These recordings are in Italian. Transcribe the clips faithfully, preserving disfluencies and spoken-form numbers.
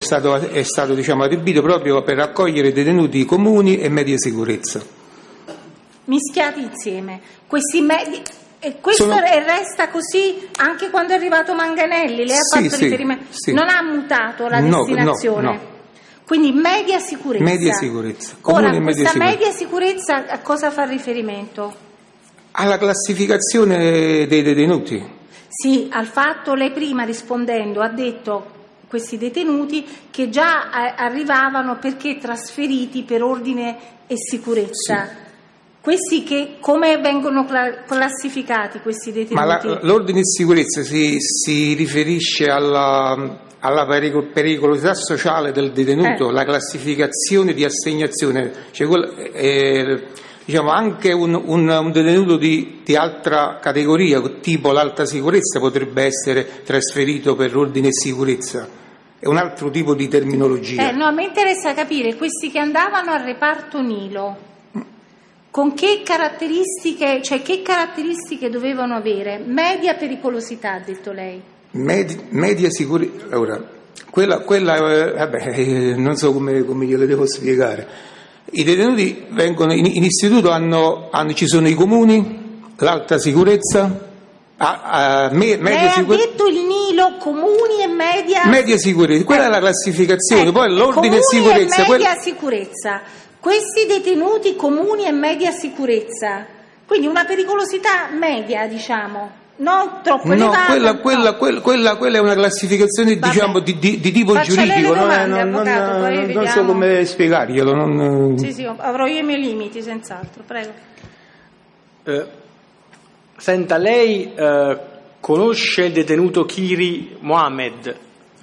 è stato, è stato diciamo, adibito proprio per accogliere detenuti comuni e media sicurezza. Mischiati insieme. Questi medi... E questo Sono... resta così anche quando è arrivato Manganelli? Lei ha sì, fatto sì, riferimento? Sì. Non ha mutato la no, destinazione? No, no. Quindi media sicurezza. Media sicurezza. Ora, Comune questa media media sicurezza a cosa fa riferimento? Alla classificazione dei detenuti. Sì, al fatto, lei prima rispondendo ha detto questi detenuti che già arrivavano perché trasferiti per ordine e sicurezza. Sì. Questi che come vengono classificati questi detenuti? Ma la, l'ordine di sicurezza si, si riferisce alla, alla pericolosità sociale del detenuto, eh. la classificazione di assegnazione, cioè eh, diciamo anche un, un, un detenuto di, di altra categoria, tipo l'alta sicurezza, potrebbe essere trasferito per ordine e sicurezza. È un altro tipo di terminologia. Eh, no, mi interessa capire questi che andavano al reparto Nilo. Con che caratteristiche, cioè che caratteristiche dovevano avere? Media pericolosità, ha detto lei. Medi, media sicurezza. Ora, quella, quella eh, vabbè, eh, non so come, come glielo devo spiegare. I detenuti vengono in, in istituto, hanno, hanno, ci sono i comuni, l'alta sicurezza. Ah, ah, me, media lei sicure... ha detto il Nilo, comuni e media. Media sicurezza, quella eh, è la classificazione, eh, poi l'ordine e sicurezza. E media quella... sicurezza. Questi detenuti comuni e media sicurezza, quindi una pericolosità media, diciamo, non troppo no, elevata. Quella, no, quella, quella, quella, quella è una classificazione diciamo, di, di, di tipo Faccia giuridico, domande, non, non, avvocato, non, poi non so come spiegarglielo. Non... Sì, sì, avrò io i miei limiti, senz'altro, prego. Eh, senta, lei eh, conosce il detenuto Kiri Mohammed?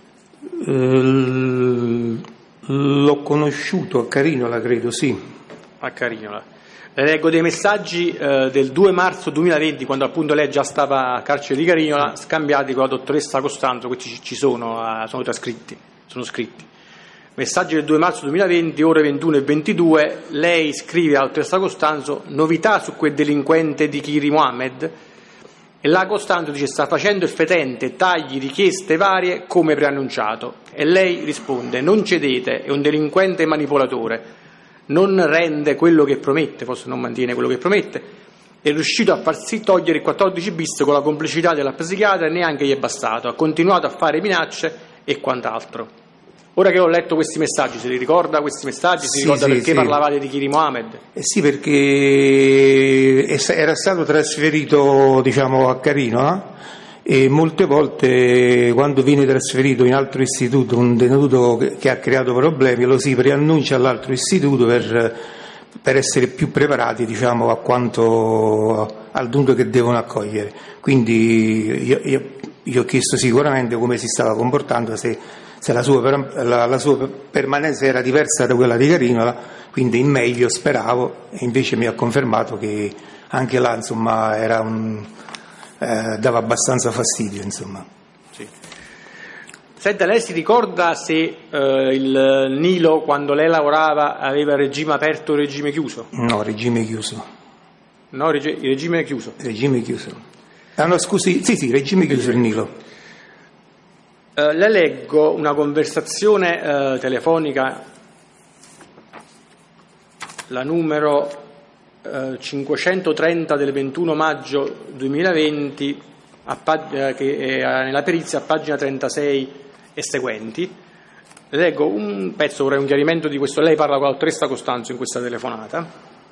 Uh, L'ho conosciuto a Carinola, credo, sì. A Carinola. Le leggo dei messaggi eh, del due marzo duemilaventi, quando appunto lei già stava a carcere di Carinola, scambiati con la dottoressa Costanzo, questi ci sono, eh, sono trascritti, sono scritti. Messaggi del due marzo duemilaventi, ore ventuno e ventidue, lei scrive alla dottoressa Costanzo: novità su quel delinquente di Kiri Mohammed? E la Costanzo dice: sta facendo il fetente, tagli, richieste varie come preannunciato. E lei risponde: non cedete, è un delinquente manipolatore, non rende quello che promette, forse non mantiene quello che promette, è riuscito a farsi togliere il quattordici bis con la complicità della psichiatra e neanche gli è bastato, ha continuato a fare minacce e quant'altro. Ora che ho letto questi messaggi, se li ricorda questi messaggi? Si sì, ricorda sì, perché sì. parlavate di Kiri Mohammed? Eh sì, perché era stato trasferito, diciamo, a Carinola e molte volte quando viene trasferito in altro istituto un detenuto che, che ha creato problemi lo si preannuncia all'altro istituto per, per essere più preparati, diciamo, a quanto al dunque che devono accogliere. Quindi io, io, io ho chiesto sicuramente come si stava comportando, se se la sua, la, la sua permanenza era diversa da quella di Carinola, quindi in meglio speravo, e invece mi ha confermato che anche là insomma era un, eh, dava abbastanza fastidio, insomma. Sì. Senta, lei si ricorda se eh, il Nilo quando lei lavorava aveva regime aperto o regime chiuso? No, regime chiuso. No, reg- regime chiuso. Regime chiuso. Ah no, scusi, sì sì, regime chiuso il Nilo. Uh, le leggo una conversazione uh, telefonica, la numero uh, cinquecentotrenta del ventuno maggio duemilaventi, a pag- uh, che è nella perizia a pagina trentasei e seguenti. Le leggo un pezzo, vorrei un chiarimento di questo. Lei parla con la dottoressa Costanzo in questa telefonata.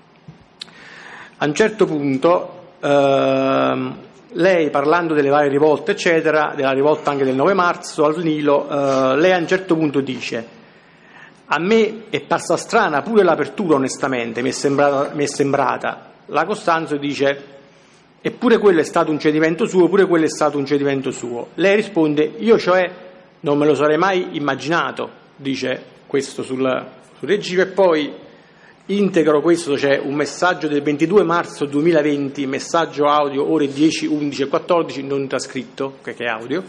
A un certo punto uh, lei, parlando delle varie rivolte eccetera, della rivolta anche del nove marzo al Nilo, eh, lei a un certo punto dice: a me è parsa strana pure l'apertura, onestamente mi è sembrata, mi è sembrata. La Costanzo dice: eppure quello è stato un cedimento suo, pure quello è stato un cedimento suo. Lei risponde: io cioè non me lo sarei mai immaginato, dice questo sul, sul regime. E poi integro questo, c'è un messaggio del ventidue marzo duemilaventi, messaggio audio ore dieci, undici e quattordici, non trascritto, che è audio,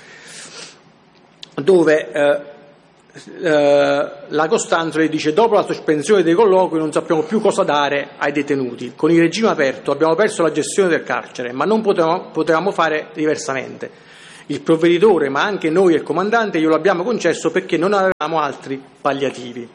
dove eh, eh, la Costanzo le dice: dopo la sospensione dei colloqui non sappiamo più cosa dare ai detenuti, con il regime aperto abbiamo perso la gestione del carcere, ma non potevamo, potevamo fare diversamente. Il provveditore, ma anche noi e il comandante, glielo abbiamo concesso perché non avevamo altri palliativi.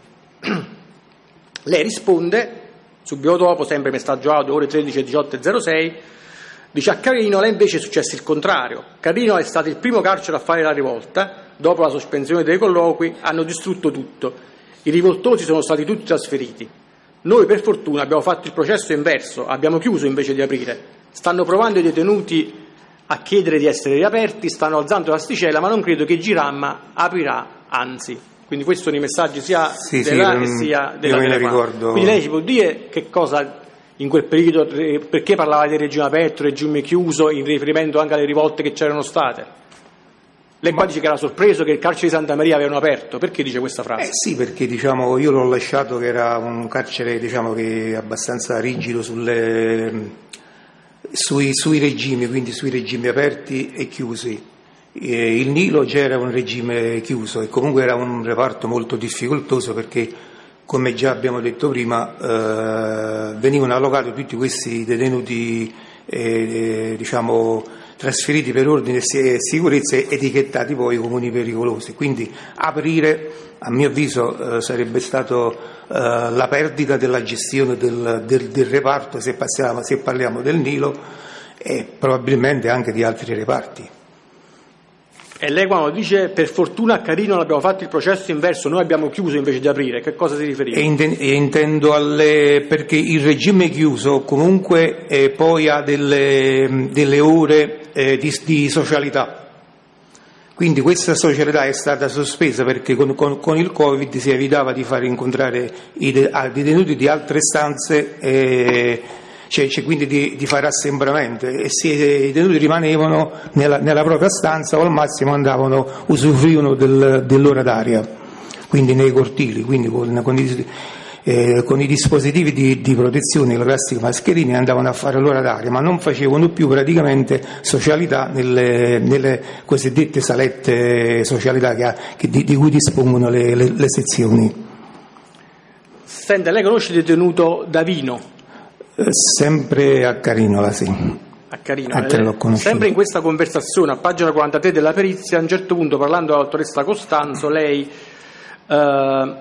Lei risponde, subito dopo, sempre messaggio audio, ore tredici e diciotto e zero sei, dice: a Carino lei invece è successo il contrario. Carino è stato il primo carcere a fare la rivolta, dopo la sospensione dei colloqui hanno distrutto tutto, i rivoltosi sono stati tutti trasferiti. Noi per fortuna abbiamo fatto il processo inverso, abbiamo chiuso invece di aprire. Stanno provando i detenuti a chiedere di essere riaperti, stanno alzando l'asticella, ma non credo che Giramma aprirà, anzi. Quindi questi sono i messaggi sia sì, della sì, che sia della io me ne Telepano. ricordo. Quindi lei ci può dire che cosa in quel periodo, perché parlava di regime aperto, regime chiuso, in riferimento anche alle rivolte che c'erano state? Lei qua dice che era sorpreso che il carcere di Santa Maria avevano aperto, perché dice questa frase? Eh sì, perché diciamo io l'ho lasciato che era un carcere diciamo che abbastanza rigido sulle, sui, sui regimi, quindi sui regimi aperti e chiusi. E il Nilo già era un regime chiuso e comunque era un reparto molto difficoltoso perché, come già abbiamo detto prima, eh, venivano allocati tutti questi detenuti eh, diciamo trasferiti per ordine e sicurezza e etichettati poi comuni pericolosi. Quindi aprire, a mio avviso, eh, sarebbe stato eh, la perdita della gestione del, del, del reparto, se, passiamo, se parliamo del Nilo, e probabilmente anche di altri reparti. E lei quando dice per fortuna a Carino non abbiamo fatto il processo inverso, noi abbiamo chiuso invece di aprire, che cosa si riferisce? E, inten- e intendo alle, perché il regime chiuso comunque eh, poi ha delle, delle ore eh, di, di socialità, quindi questa socialità è stata sospesa perché con, con, con il Covid si evitava di far incontrare i, de- i detenuti di altre stanze, eh, Cioè, cioè quindi di, di fare assembramento e se i detenuti rimanevano nella, nella propria stanza o al massimo andavano, usufruivano del, dell'ora d'aria, quindi nei cortili, quindi con, con, i, eh, con i dispositivi di, di protezione, le classiche mascherine, andavano a fare l'ora d'aria, ma non facevano più praticamente socialità nelle, nelle cosiddette salette socialità che, che di, di cui dispongono le, le, le sezioni. Senta, lei conosce il detenuto Davino? Sempre a Carinola, sì. A Carino, Anche l'ho conosciuto. Sempre in questa conversazione, a pagina quarantatré della perizia, a un certo punto, parlando alla dottoressa Costanzo, lei eh,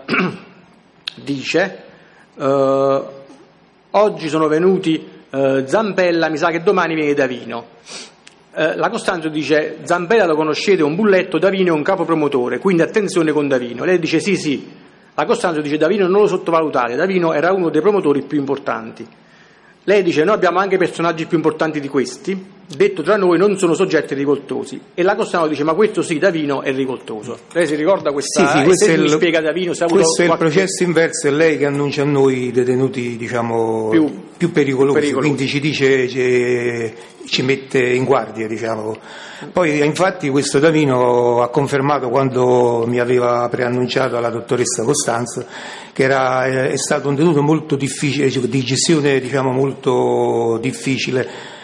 dice eh, oggi sono venuti eh, Zampella, mi sa che domani viene Davino. Eh, la Costanzo dice Zampella lo conoscete, è un bulletto, Davino è un capo promotore, quindi attenzione con Davino. Lei dice sì sì, la Costanzo dice Davino non lo sottovalutate, Davino era uno dei promotori più importanti. Lei dice noi abbiamo anche personaggi più importanti di questi, detto tra noi non sono soggetti rivoltosi, e la Costanzo dice ma questo sì, Davino è rivoltoso. Lei si ricorda questa? Sì, sì, questo se è mi il, spiega Davino, se ha avuto questo è il qualche... processo inverso, è lei che annuncia a noi i detenuti diciamo più, più pericolosi, pericolosi, quindi ci dice, ci, ci mette in guardia, diciamo. Poi infatti questo Davino ha confermato quando mi aveva preannunciato la dottoressa Costanzo che era, è stato un detenuto molto difficile, di gestione diciamo molto difficile,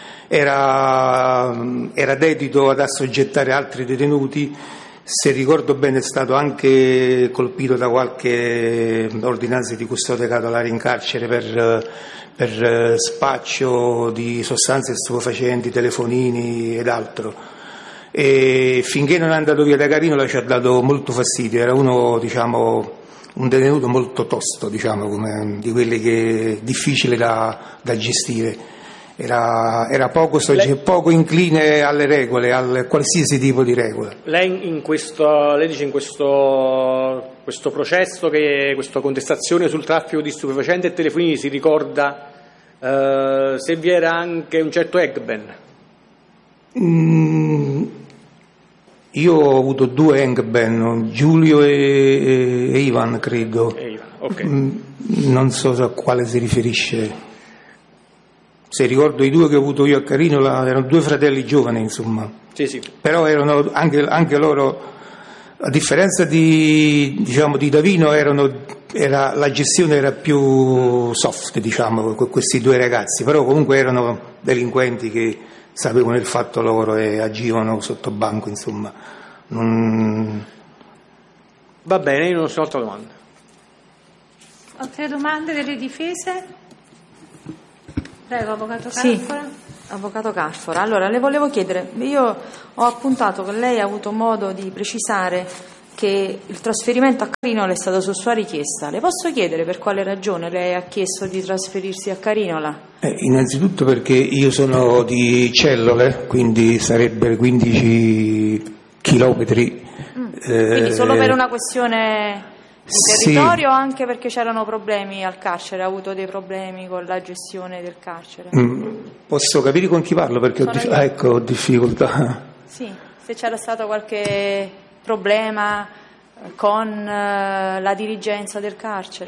era, era dedito ad assoggettare altri detenuti, se ricordo bene è stato anche colpito da qualche ordinanza di custodia cautelare in carcere per, per spaccio di sostanze stupefacenti, telefonini ed altro. E finché non è andato via da Carinola ci ha dato molto fastidio, era uno diciamo un detenuto molto tosto, diciamo, come di quelli che difficile da, da gestire, era, era poco, lei, poco incline alle regole, a qualsiasi tipo di regola. Lei in questo, lei dice in questo, questo processo, che questa contestazione sul traffico di stupefacenti e telefonini si ricorda eh, se vi era anche un certo Egben? Mm. Io ho avuto due Engben, Giulio e, e, e Ivan, credo. E Ivan, okay. Non so a quale si riferisce. Se ricordo i due che ho avuto io a Carinola, erano due fratelli giovani, insomma. Sì, sì. Però erano anche, anche loro, a differenza di, diciamo, di Davino, erano, era, la gestione era più soft, diciamo, con questi due ragazzi. Però comunque erano delinquenti che sapevano il fatto loro e agivano sotto banco, insomma. Non... Va bene, io non so altra domanda. Altre domande delle difese? Prego, avvocato Sì. Carafora. Avvocato Carfora, allora le volevo chiedere, io ho appuntato che lei ha avuto modo di precisare che il trasferimento a Carinola è stato su sua richiesta. Le posso chiedere per quale ragione lei ha chiesto di trasferirsi a Carinola? Eh, innanzitutto perché io sono di Cellole, quindi sarebbero quindici chilometri. Mm. Eh, quindi solo per una questione di territorio, sì. O anche perché c'erano problemi al carcere, ha avuto dei problemi con la gestione del carcere? Mm, posso capire con chi parlo perché ho, dif- ah, ecco, ho difficoltà. Sì, se c'era stato qualche problema con uh, la dirigenza del carcere.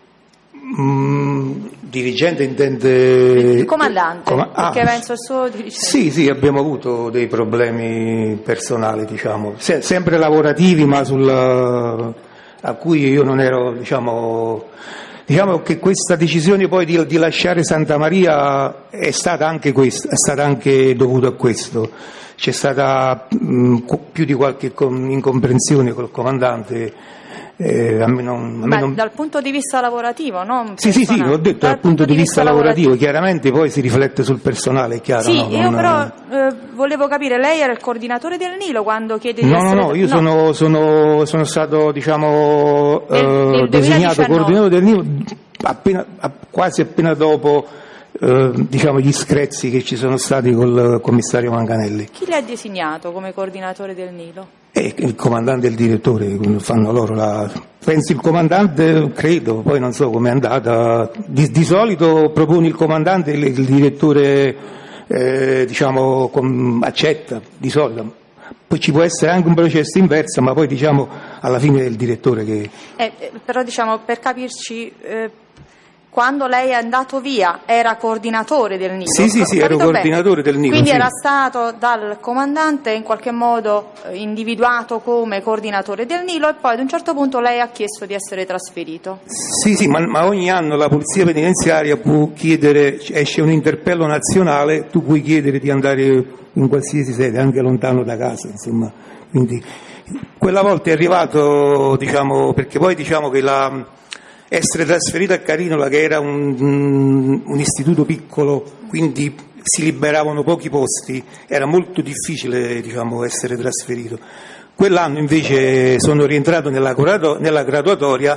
Mm, dirigente intende... Il comandante, Com- perché ah, penso al suo dirigente. Sì, sì, abbiamo avuto dei problemi personali, diciamo, Se- sempre lavorativi, ma sulla... a cui io non ero, diciamo, diciamo che questa decisione poi di, di lasciare Santa Maria è stata anche questa, è stata anche dovuta a questo. C'è stata mh, più di qualche com- incomprensione col comandante. Eh, a me non, a me Ma non... dal punto di vista lavorativo, no? Sì, sì, sì, l'ho detto, dal, dal punto di vista, vista lavorativo, lavorativo, chiaramente poi si riflette sul personale, è chiaro. Sì, no? io non... però eh, volevo capire, lei era il coordinatore del Nilo quando chiede di no, essere... No, no, io no. Sono, sono, sono stato, diciamo, nel, nel eh, designato coordinatore del Nilo appena, quasi appena dopo eh, diciamo, gli screzi che ci sono stati col commissario Manganelli. Chi le ha designato come coordinatore del Nilo? Eh, il comandante e il direttore fanno loro la... Penso il comandante, credo, poi non so com'è andata. Di, di solito propone il comandante e il, il direttore eh, diciamo com, accetta, di solito. Poi ci può essere anche un processo inverso, ma poi diciamo alla fine è il direttore che... Eh, però diciamo per capirci... Eh... Quando lei è andato via era coordinatore del Nilo? Sì, sì, sì, ero coordinatore del Nilo. Quindi sì. Era stato dal comandante in qualche modo individuato come coordinatore del Nilo e poi ad un certo punto lei ha chiesto di essere trasferito. Sì, sì, ma, ma ogni anno la polizia penitenziaria può chiedere, esce un interpello nazionale, tu puoi chiedere di andare in qualsiasi sede, anche lontano da casa, insomma. Quindi quella volta è arrivato, diciamo, perché poi diciamo che la... essere trasferito a Carinola, che era un, un, un istituto piccolo, quindi si liberavano pochi posti, era molto difficile, diciamo, essere trasferito. Quell'anno invece sono rientrato nella, nella graduatoria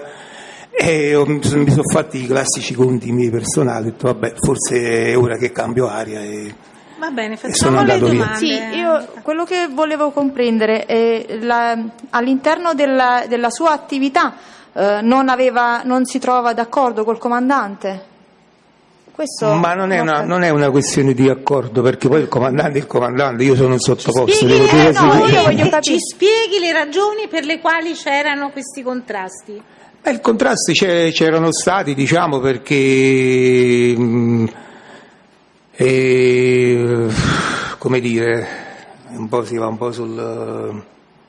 e ho, mi sono fatti i classici conti miei personali, ho detto vabbè, forse è ora che cambio aria e, Va bene, e sono andato via. Sì, io quello che volevo comprendere è la, all'interno della, della sua attività Uh, non, aveva, non si trova d'accordo col comandante? Questo Ma non è, una, non è una questione di accordo, perché poi il comandante è il comandante, io sono un sottoposto. Spieghi, devo eh, dire no, io voglio capire. Ci spieghi le ragioni per le quali c'erano questi contrasti? Beh, i contrasti c'erano stati, diciamo, perché mh, eh, come dire, un po' si va un po' sul...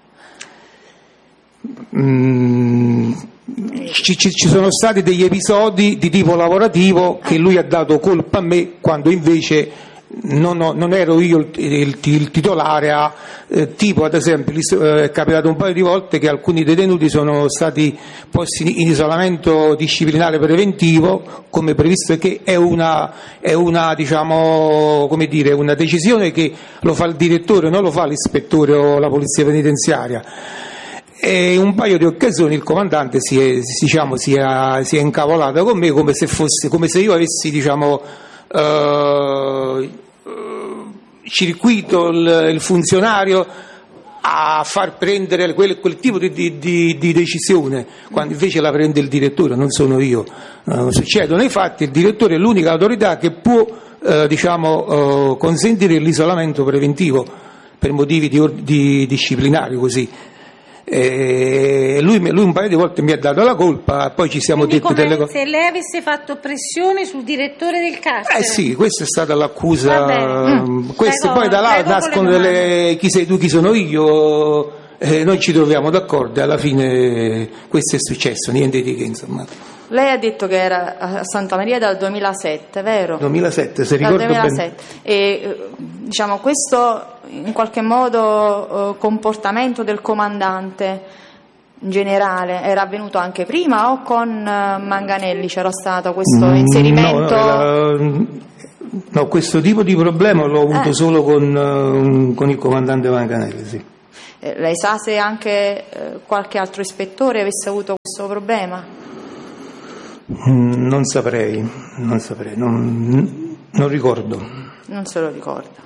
Mh, Ci, ci, ci sono stati degli episodi di tipo lavorativo che lui ha dato colpa a me quando invece non, ho, non ero io il, il, il titolare a, eh, tipo ad esempio eh, è capitato un paio di volte che alcuni detenuti sono stati posti in isolamento disciplinare preventivo come previsto, che è una, è una diciamo come dire una decisione che lo fa il direttore, non lo fa l'ispettore o la polizia penitenziaria. E un paio di occasioni il comandante si è, diciamo, si è, si è incavolato con me come se fosse, come se io avessi, diciamo, eh, circuito il, il funzionario a far prendere quel, quel tipo di, di, di, di decisione, quando invece la prende il direttore, non sono io. Eh, succedono i fatti, il direttore è l'unica autorità che può, eh, diciamo, eh, consentire l'isolamento preventivo per motivi di, di disciplinari, così. E lui, lui un paio di volte mi ha dato la colpa, poi ci siamo Quindi detti delle cose. Se lei avesse fatto pressione sul direttore del carcere. Eh sì, questa è stata l'accusa. Mm. Queste prego, poi da là nascono delle chi sei tu, chi sono io, eh, noi ci troviamo d'accordo e alla fine questo è successo, niente di che, insomma. Lei ha detto che era a Santa Maria dal duemilasette, vero? duemilasette, se ricordo dal duemilasette. bene. E diciamo questo in qualche modo eh, comportamento del comandante in generale era avvenuto anche prima o con uh, Manganelli c'era stato questo inserimento? No, era, No, questo tipo di problema l'ho avuto Eh. solo con, eh, con il comandante Manganelli, sì. Eh, lei sa se anche eh, qualche altro ispettore avesse avuto questo problema? Mm, Non saprei, non saprei, non, non ricordo. Non se lo ricorda.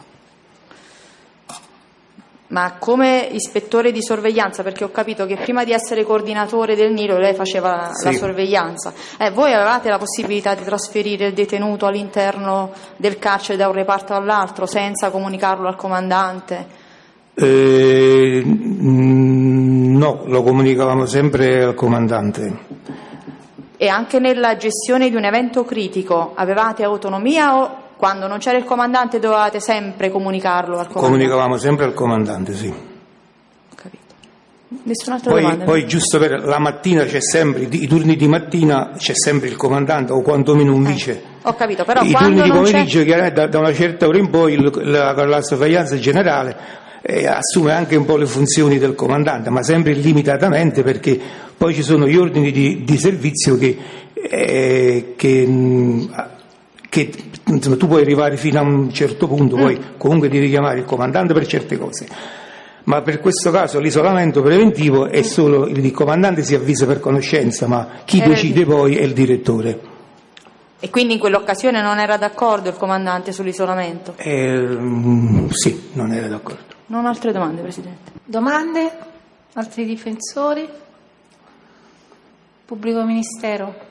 Ma come ispettore di sorveglianza, perché ho capito che prima di essere coordinatore del Nilo lei faceva la, Sì. la sorveglianza, eh, voi avevate la possibilità di trasferire il detenuto all'interno del carcere da un reparto all'altro senza comunicarlo al comandante? Eh, mm, no, lo comunicavamo sempre al comandante. E anche nella gestione di un evento critico avevate autonomia o quando non c'era il comandante dovevate sempre comunicarlo al comandante? Comunicavamo sempre al comandante, sì. Ho capito. Nessun'altra Poi, domanda? poi giusto per la mattina c'è sempre, i turni di mattina c'è sempre il comandante o quantomeno un vice. Ho capito, però I quando turni di non c'è... pomeriggio chiaramente da, da una certa ora in poi il- la, la sorveglianza generale eh, assume anche un po' le funzioni del comandante, ma sempre limitatamente, perché poi ci sono gli ordini di, di servizio che, eh, che, mh, che insomma, tu puoi arrivare fino a un certo punto, poi comunque devi chiamare il comandante per certe cose. Ma per questo caso l'isolamento preventivo è solo il comandante si avvisa per conoscenza, ma chi Eh, decide poi è il direttore. E quindi in quell'occasione non era d'accordo il comandante sull'isolamento? Eh, mm, sì, non era d'accordo. Non altre domande, Presidente. Domande? Altri difensori? Pubblico ministero?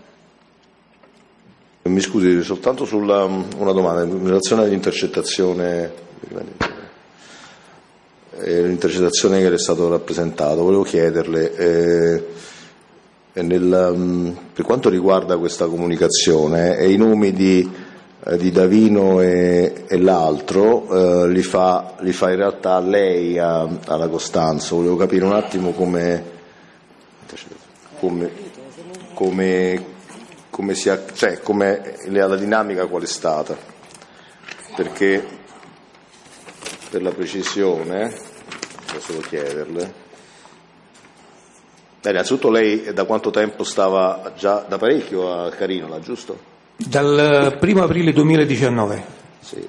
Mi scusi, soltanto sulla una domanda in relazione all'intercettazione, eh, l'intercettazione che le è stato rappresentato. Volevo chiederle, eh, nel, um, per quanto riguarda questa comunicazione, eh, i nomi di, eh, di Davino e, e l'altro eh, li, fa, li fa in realtà lei a, alla Costanzo. Volevo capire un attimo come, come, come come sia, cioè come la dinamica qual è stata, perché per la precisione posso solo chiederle. Beh, innanzitutto lei da quanto tempo stava già da parecchio a Carinola, giusto? Dal primo aprile duemiladiciannove. Sì.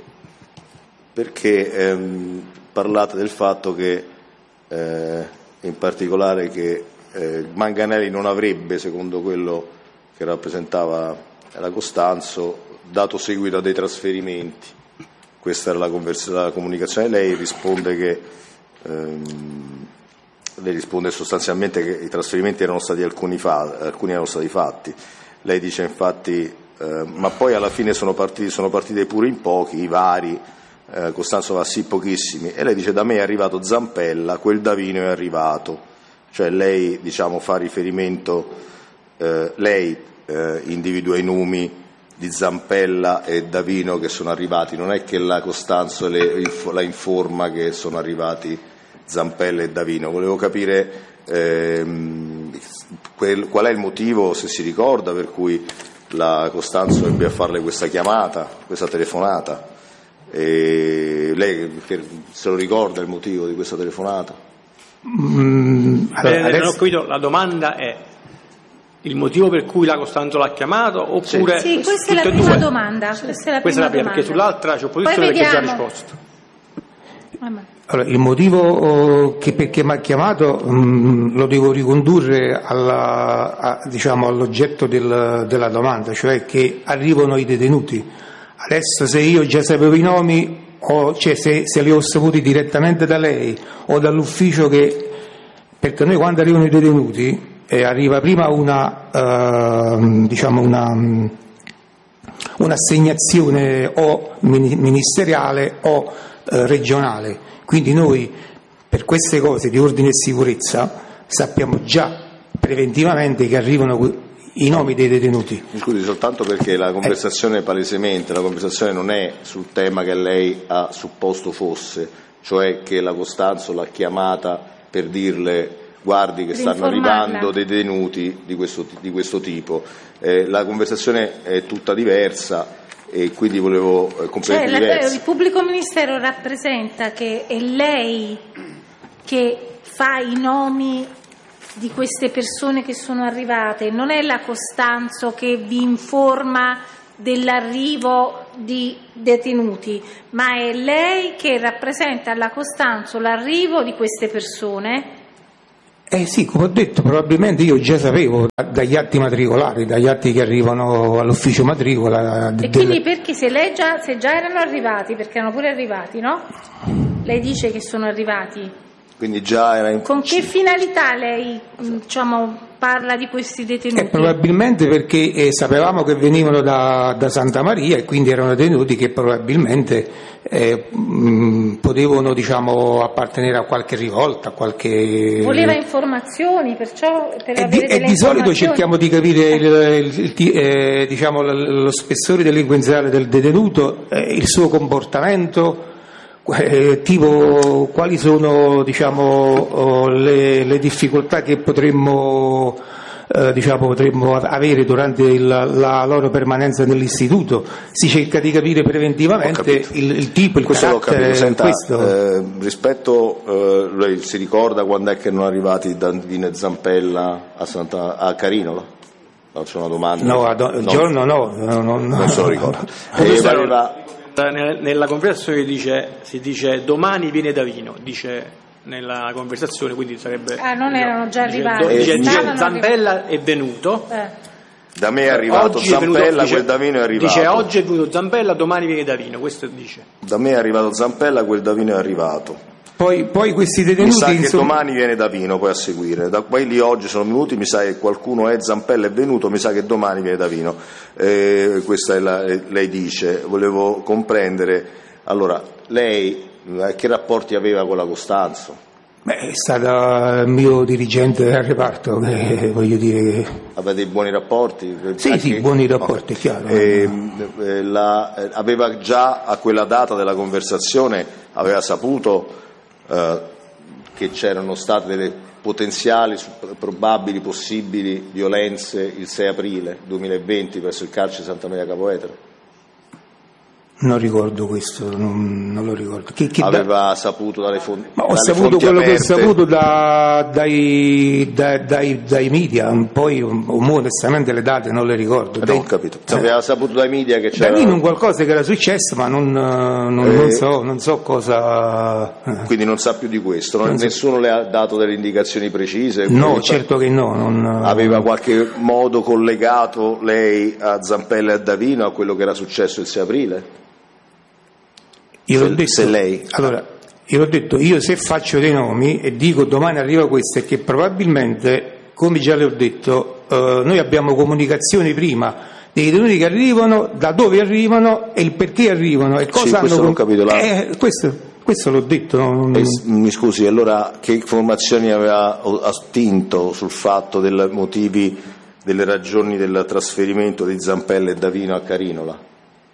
Perché ehm, parlate del fatto che eh, in particolare che eh, Manganelli non avrebbe, secondo quello che rappresentava la Costanzo, dato seguito a dei trasferimenti. Questa era la, convers- la comunicazione. Lei risponde che ehm, lei risponde sostanzialmente che i trasferimenti erano stati alcuni, fa- alcuni erano stati fatti. Lei dice infatti eh, ma poi alla fine sono partiti, sono partiti pure in pochi, i vari, eh, Costanzo va sì pochissimi, e lei dice da me è arrivato Zampella, quel Davino è arrivato, cioè lei diciamo fa riferimento. Eh, lei eh, individua i nomi di Zampella e Davino che sono arrivati, non è che la Costanzo le, inf- la informa che sono arrivati Zampella e Davino. Volevo capire ehm, quel, qual è il motivo, se si ricorda, per cui la Costanzo ebbe a farle questa chiamata, questa telefonata. E lei che, se lo ricorda il motivo di questa telefonata? Mm, allora, Eh, non ho adesso- capito, la domanda è il motivo per cui la Costanzo l'ha chiamato oppure Sì, questa è la tutte e prima due? domanda. Questa è la Questa è prima la prima, perché domanda. sull'altra c'è Poi opposizione perché ho già vediamo. risposto. Vabbè. allora, il motivo oh, che perché mi ha chiamato mm, lo devo ricondurre alla, a- diciamo, all'oggetto del- della domanda, cioè che arrivano i detenuti. Adesso se io già sapevo i nomi, o, cioè se, se li ho saputi direttamente da lei o dall'ufficio che... Perché noi quando arrivano i detenuti eh, arriva prima una, eh, diciamo una, mm, un'assegnazione o mini- ministeriale o eh, regionale. Quindi noi per queste cose di ordine e sicurezza sappiamo già preventivamente che arrivano que- i nomi dei detenuti. Mi scusi, soltanto perché la conversazione palesemente, la conversazione non è sul tema che lei ha supposto fosse, cioè che la Costanzo l'ha chiamata per dirle guardi che Per stanno informarla. arrivando detenuti di questo, di questo tipo. Eh, la conversazione è tutta diversa e quindi volevo eh, Cioè, completamente la- diversa. il pubblico ministero rappresenta che è lei che fa i nomi di queste persone che sono arrivate, non è la Costanzo che vi informa dell'arrivo di detenuti, ma è lei che rappresenta alla Costanzo l'arrivo di queste persone? Eh sì, come ho detto, probabilmente io già sapevo dagli atti matricolari, dagli atti che arrivano all'ufficio matricola. E del... quindi perché se lei già, se già erano arrivati, perché erano pure arrivati, no? Lei dice che sono arrivati. Quindi già era in... Con che finalità lei, diciamo, parla di questi detenuti? Eh, probabilmente perché eh, sapevamo che venivano da, da Santa Maria e quindi erano detenuti che probabilmente eh, mh, potevano, diciamo, appartenere a qualche rivolta, a qualche... Voleva informazioni, perciò per e avere di, delle e di solito informazioni... cerchiamo di capire il, il, il, il, eh, diciamo, lo spessore delinquenziale del detenuto, eh, il suo comportamento. Eh, tipo quali sono, diciamo, oh, le, le difficoltà che potremmo, eh, diciamo, potremmo avere durante il, la loro permanenza nell'istituto. Si cerca di capire preventivamente il, il tipo, il questo carattere. L'ho Senta, questo. Eh, rispetto, eh, lei si ricorda quando è che erano arrivati Dandino e Zampella a, Santa, a Carinola? Faccio una domanda. No, a do, no, giorno no, no, no, non se lo ricordo. Eh, E valeva... Nella conversazione dice, si dice domani viene Davino, dice nella conversazione, quindi sarebbe... Ah, non erano già dice, arrivati. Dice, dice, Stavano Zampella è venuto. Eh. Da me è arrivato oggi è venuto, Zampella, dice, quel Davino è arrivato. Dice oggi è venuto Zampella, domani viene Davino, questo dice. Da me è arrivato Zampella, quel Davino è arrivato. Poi, poi questi Mi detenuti... sa che insomma... domani viene Davino poi a seguire, da quelli oggi sono venuti, mi sa che qualcuno è Zampella è venuto, mi sa che domani viene Davino. Eh, questa è la, lei dice, volevo comprendere, allora, lei che rapporti aveva con la Costanzo? Beh, è stata il mio dirigente del reparto, che voglio dire che... Aveva dei buoni rapporti? Sì, Anche... sì, buoni rapporti, okay. Chiaro. Eh, eh, la, eh, aveva già a quella data della conversazione, aveva saputo eh, che c'erano state delle potenziali, probabili, possibili violenze il sei aprile duemilaventi presso il carcere Santa Maria Capua Vetere? Non ricordo questo, non, non lo ricordo. Che, che aveva da... saputo dalle fonti? Ma ho dalle saputo fonti quello aperte. che ho saputo da, dai, dai, dai, dai media, poi onestamente le date non le ricordo. No, dai, ho capito. Eh. Aveva saputo dai media che c'era. Da lì non qualcosa che era successo, ma non, non, Eh. non, so, non so cosa. Quindi non sa più di questo, non, Non so. nessuno le ha dato delle indicazioni precise? No, Quindi, certo che no. Non... Aveva qualche modo collegato lei a Zampella e a Davino a quello che era successo il sei aprile? Io se, l'ho detto, se lei... Allora, io l'ho detto, io se faccio dei nomi e dico domani arriva questo, è che probabilmente, come già le ho detto, eh, noi abbiamo comunicazioni prima dei detenuti che arrivano, da dove arrivano e il perché arrivano e cosa sì, questo hanno... l'ho capito là. Eh, questo, questo l'ho detto. Non... Eh, mi scusi, allora che informazioni aveva attinto sul fatto dei motivi, delle ragioni del trasferimento di Zampella e Davino a Carinola?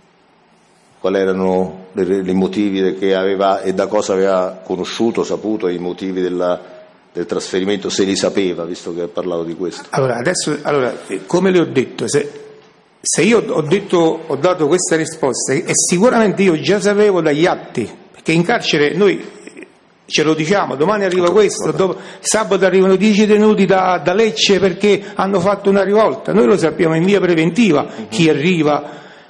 Quali erano i motivi che aveva e da cosa aveva conosciuto, saputo i motivi della, del trasferimento, se li sapeva, visto che ha parlato di questo? Allora, adesso, allora, come le ho detto, se, se io ho, detto, ho dato questa risposta, e sicuramente io già sapevo dagli atti, perché in carcere noi ce lo diciamo, domani arriva questo, dopo, sabato arrivano dieci detenuti da, da Lecce perché hanno fatto una rivolta, noi lo sappiamo in via preventiva, uh-huh. chi arriva,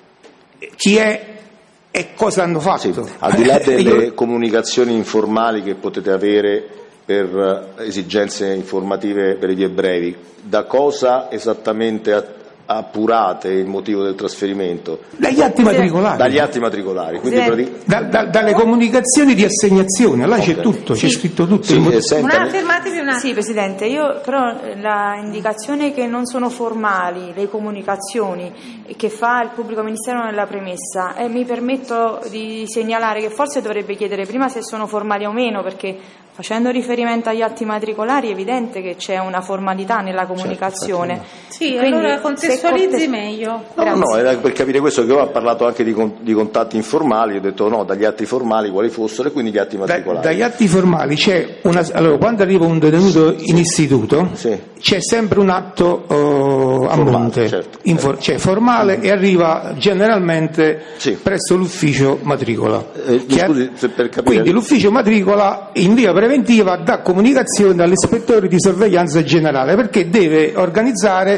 chi è e cosa hanno fatto. Sì, al di là delle io... comunicazioni informali che potete avere per esigenze informative per i vie brevi, da cosa esattamente appurate il motivo del trasferimento? Dagli atti matricolari. Dagli atti matricolari, quindi pratic- da, da, dalle comunicazioni di assegnazione, là okay. c'è tutto, c'è sì. scritto tutto. Sì, il... senta, una, fermatevi una... Sì, Presidente, io però la indicazione che non sono formali, le comunicazioni che fa il pubblico ministero nella premessa, eh, mi permetto di segnalare che forse dovrebbe chiedere prima se sono formali o meno, perché facendo riferimento agli atti matricolari è evidente che c'è una formalità nella comunicazione. Certo, sì, quindi, allora contestualizzi meglio. No, no, era per capire questo che io ho parlato anche di, con, di contatti informali, ho detto no, dagli atti formali quali fossero e quindi gli atti matricolari. Da, dagli atti formali c'è una, allora quando arriva un detenuto in istituto sì. c'è sempre un atto uh, a formale, monte, certo, infor, certo. cioè formale mm-hmm. e arriva generalmente sì. presso l'ufficio matricola. Eh, mi scusi, se per capire... Quindi l'ufficio matricola in via preventiva dà comunicazione all'ispettore di sorveglianza generale perché deve organizzare mm.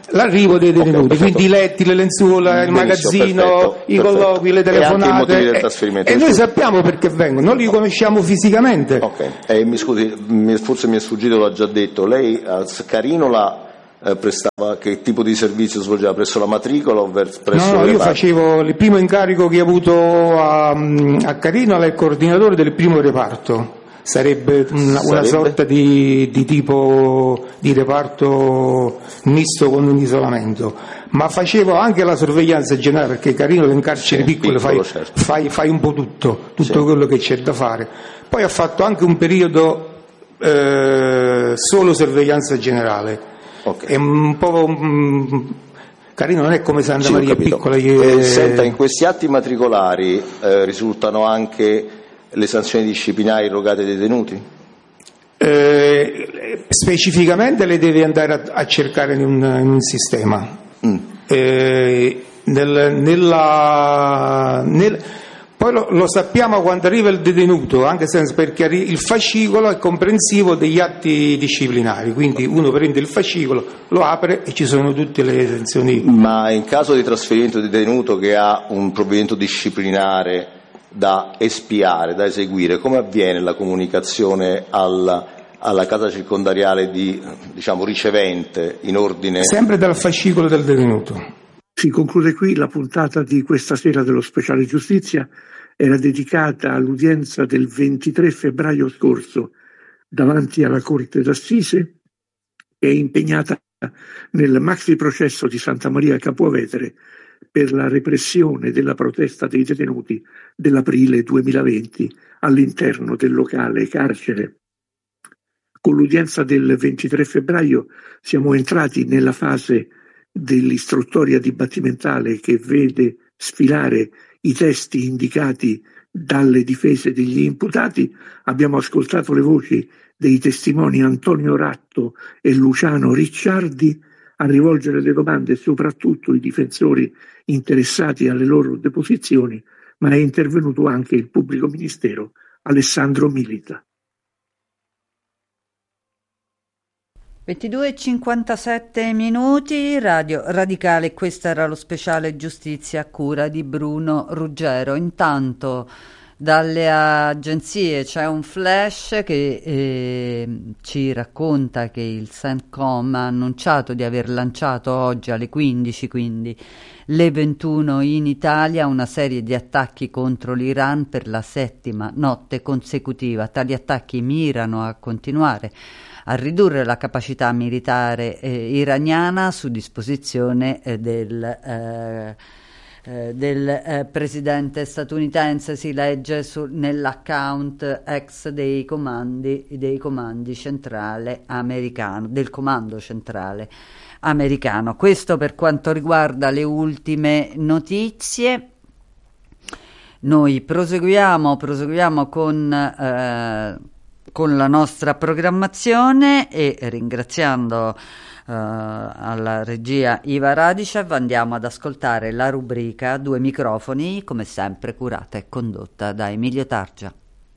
l'arrivo dei detenuti, okay, quindi i letti, le lenzuola, il magazzino, perfetto, i perfetto. colloqui, le telefonate, e, e, e noi sappiamo perché vengono, non li conosciamo fisicamente. Ok, eh, mi scusi, mi, forse mi è sfuggito, l'ha già detto, lei a Carinola eh, prestava, che tipo di servizio svolgeva, presso la matricola o ver, presso No, no, io reparto? facevo il primo incarico che ho avuto a, a Carinola, il coordinatore del primo reparto. Sarebbe una, Sarebbe? una sorta di, di tipo di reparto misto con un isolamento, ma facevo anche la sorveglianza generale, perché Carino in carcere sì, piccole piccolo, fai, certo. fai, fai un po' tutto, tutto sì. quello che c'è da fare. Poi ho fatto anche un periodo eh, solo sorveglianza generale. Okay. È un po' um, Carino non è come Santa sì, Maria piccola. Che... Eh, senta, in questi atti matricolari eh, risultano anche le sanzioni disciplinari erogate ai detenuti? Eh, specificamente le deve andare a, a cercare in un, in un sistema. Mm. Eh, nel, nella, nel, poi lo, lo sappiamo quando arriva il detenuto, anche senza, perché il fascicolo è comprensivo degli atti disciplinari, quindi uno prende il fascicolo, lo apre e ci sono tutte le sanzioni. Ma in caso di trasferimento di detenuto che ha un provvedimento disciplinare da espiare, da eseguire, come avviene la comunicazione alla, alla casa circondariale di, diciamo, ricevente in ordine? Sempre dal fascicolo del detenuto. Si conclude qui la puntata di questa sera dello Speciale Giustizia, era dedicata all'udienza del ventitré febbraio scorso davanti alla Corte d'Assise, che è impegnata nel maxi processo di Santa Maria Capua Vetere per la repressione della protesta dei detenuti dell'aprile duemilaventi all'interno del locale carcere. Con l'udienza del ventitré febbraio siamo entrati nella fase dell'istruttoria dibattimentale che vede sfilare i testi indicati dalle difese degli imputati. Abbiamo ascoltato le voci dei testimoni Antonio Ratto e Luciano Ricciardi a rivolgere le domande soprattutto i difensori interessati alle loro deposizioni, ma è intervenuto anche il pubblico ministero Alessandro Milita. ventidue e cinquantasette minuti, Radio Radicale, questo era lo speciale giustizia a cura di Bruno Ruggero. Intanto dalle agenzie c'è un flash che eh, ci racconta che il CENTCOM ha annunciato di aver lanciato oggi alle quindici, quindi le ventuno in Italia, una serie di attacchi contro l'Iran per la settima notte consecutiva. Tali attacchi mirano a continuare a ridurre la capacità militare eh, iraniana su disposizione eh, del, eh, eh, del eh, presidente statunitense, si legge su, nell'account ex dei comandi, dei comandi centrale americano, del comando centrale americano. Questo per quanto riguarda le ultime notizie. Noi proseguiamo, proseguiamo con... Eh, con la nostra programmazione e ringraziando uh, alla regia Iva Radicev andiamo ad ascoltare la rubrica Due microfoni, come sempre curata e condotta da Emilio Targia.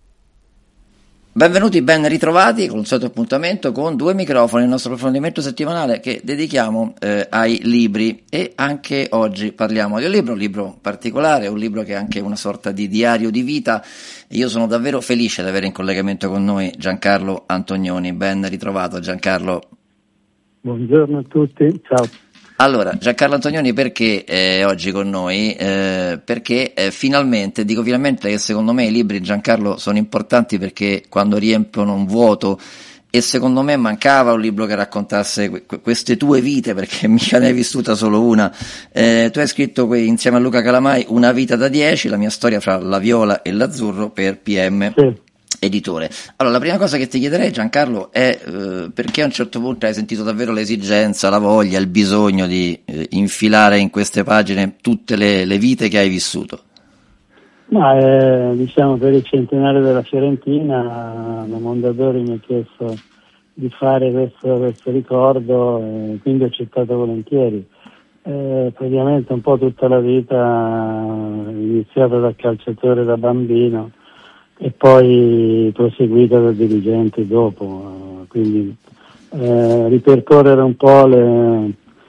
Benvenuti, ben ritrovati con il solito appuntamento con Due microfoni, il nostro approfondimento settimanale che dedichiamo eh, ai libri, e anche oggi parliamo di un libro, un libro particolare, un libro che è anche una sorta di diario di vita. Io sono davvero felice di avere in collegamento con noi Giancarlo Antonioni. Ben ritrovato Giancarlo. Buongiorno a tutti, ciao. Allora, Giancarlo Antonioni perché è oggi con noi? Eh, perché eh, finalmente, dico finalmente che secondo me i libri, Giancarlo, sono importanti perché quando riempiono un vuoto, e secondo me mancava un libro che raccontasse que- queste tue vite, perché mica ne hai vissuta solo una. Eh, tu hai scritto que- insieme a Luca Calamai Una vita da dieci, la mia storia fra la viola e l'azzurro per P M. Sì. Editore. Allora, la prima cosa che ti chiederei, Giancarlo, è eh, perché a un certo punto hai sentito davvero l'esigenza, la voglia, il bisogno di eh, infilare in queste pagine tutte le, le vite che hai vissuto? Ma eh, diciamo per il centenario della Fiorentina la Mondadori mi ha chiesto di fare questo, questo ricordo e quindi ho accettato volentieri. Eh, praticamente un po' tutta la vita, iniziato da calciatore da bambino e poi proseguita da dirigente dopo, quindi eh, ripercorrere un po' le,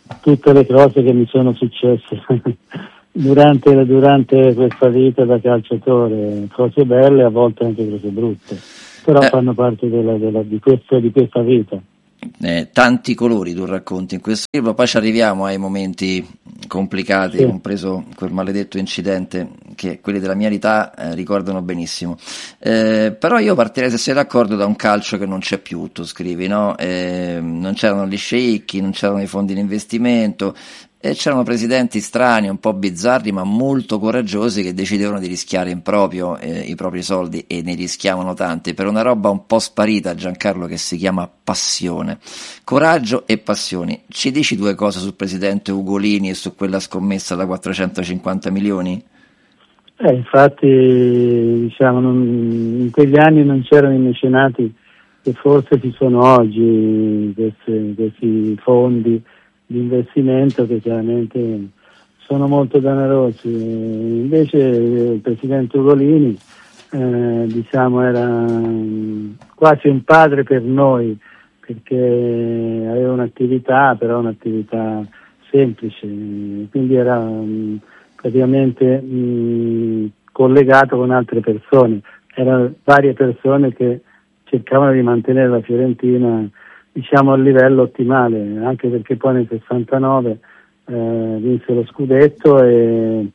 tutte le cose che mi sono successe durante, durante questa vita da calciatore, cose belle, a volte anche cose brutte, però eh. fanno parte della, della, di, questo, di questa vita. Eh, tanti colori tu racconti in questo libro, poi ci arriviamo ai momenti complicati, sì. compreso quel maledetto incidente che quelli della mia età eh, ricordano benissimo, eh, però io partirei, se sei d'accordo, da un calcio che non c'è più, tu scrivi, no? Eh, non c'erano gli sceicchi, non c'erano i fondi di investimento, e c'erano presidenti strani, un po' bizzarri, ma molto coraggiosi, che decidevano di rischiare in proprio eh, i propri soldi, e ne rischiavano tanti, per una roba un po' sparita, Giancarlo, che si chiama passione. Coraggio e passioni. Ci dici due cose sul presidente Ugolini e su quella scommessa da quattrocentocinquanta milioni? Eh, infatti, diciamo, non, in quegli anni non c'erano i mecenati che forse ci sono oggi, questi, questi fondi di investimento che chiaramente sono molto dannosi. Invece il presidente Ugolini eh, diciamo era quasi un padre per noi, perché aveva un'attività, però un'attività semplice, quindi era mh, praticamente mh, collegato con altre persone, erano varie persone che cercavano di mantenere la Fiorentina, diciamo, a livello ottimale, anche perché poi nel sessantanove eh, vinse lo scudetto e,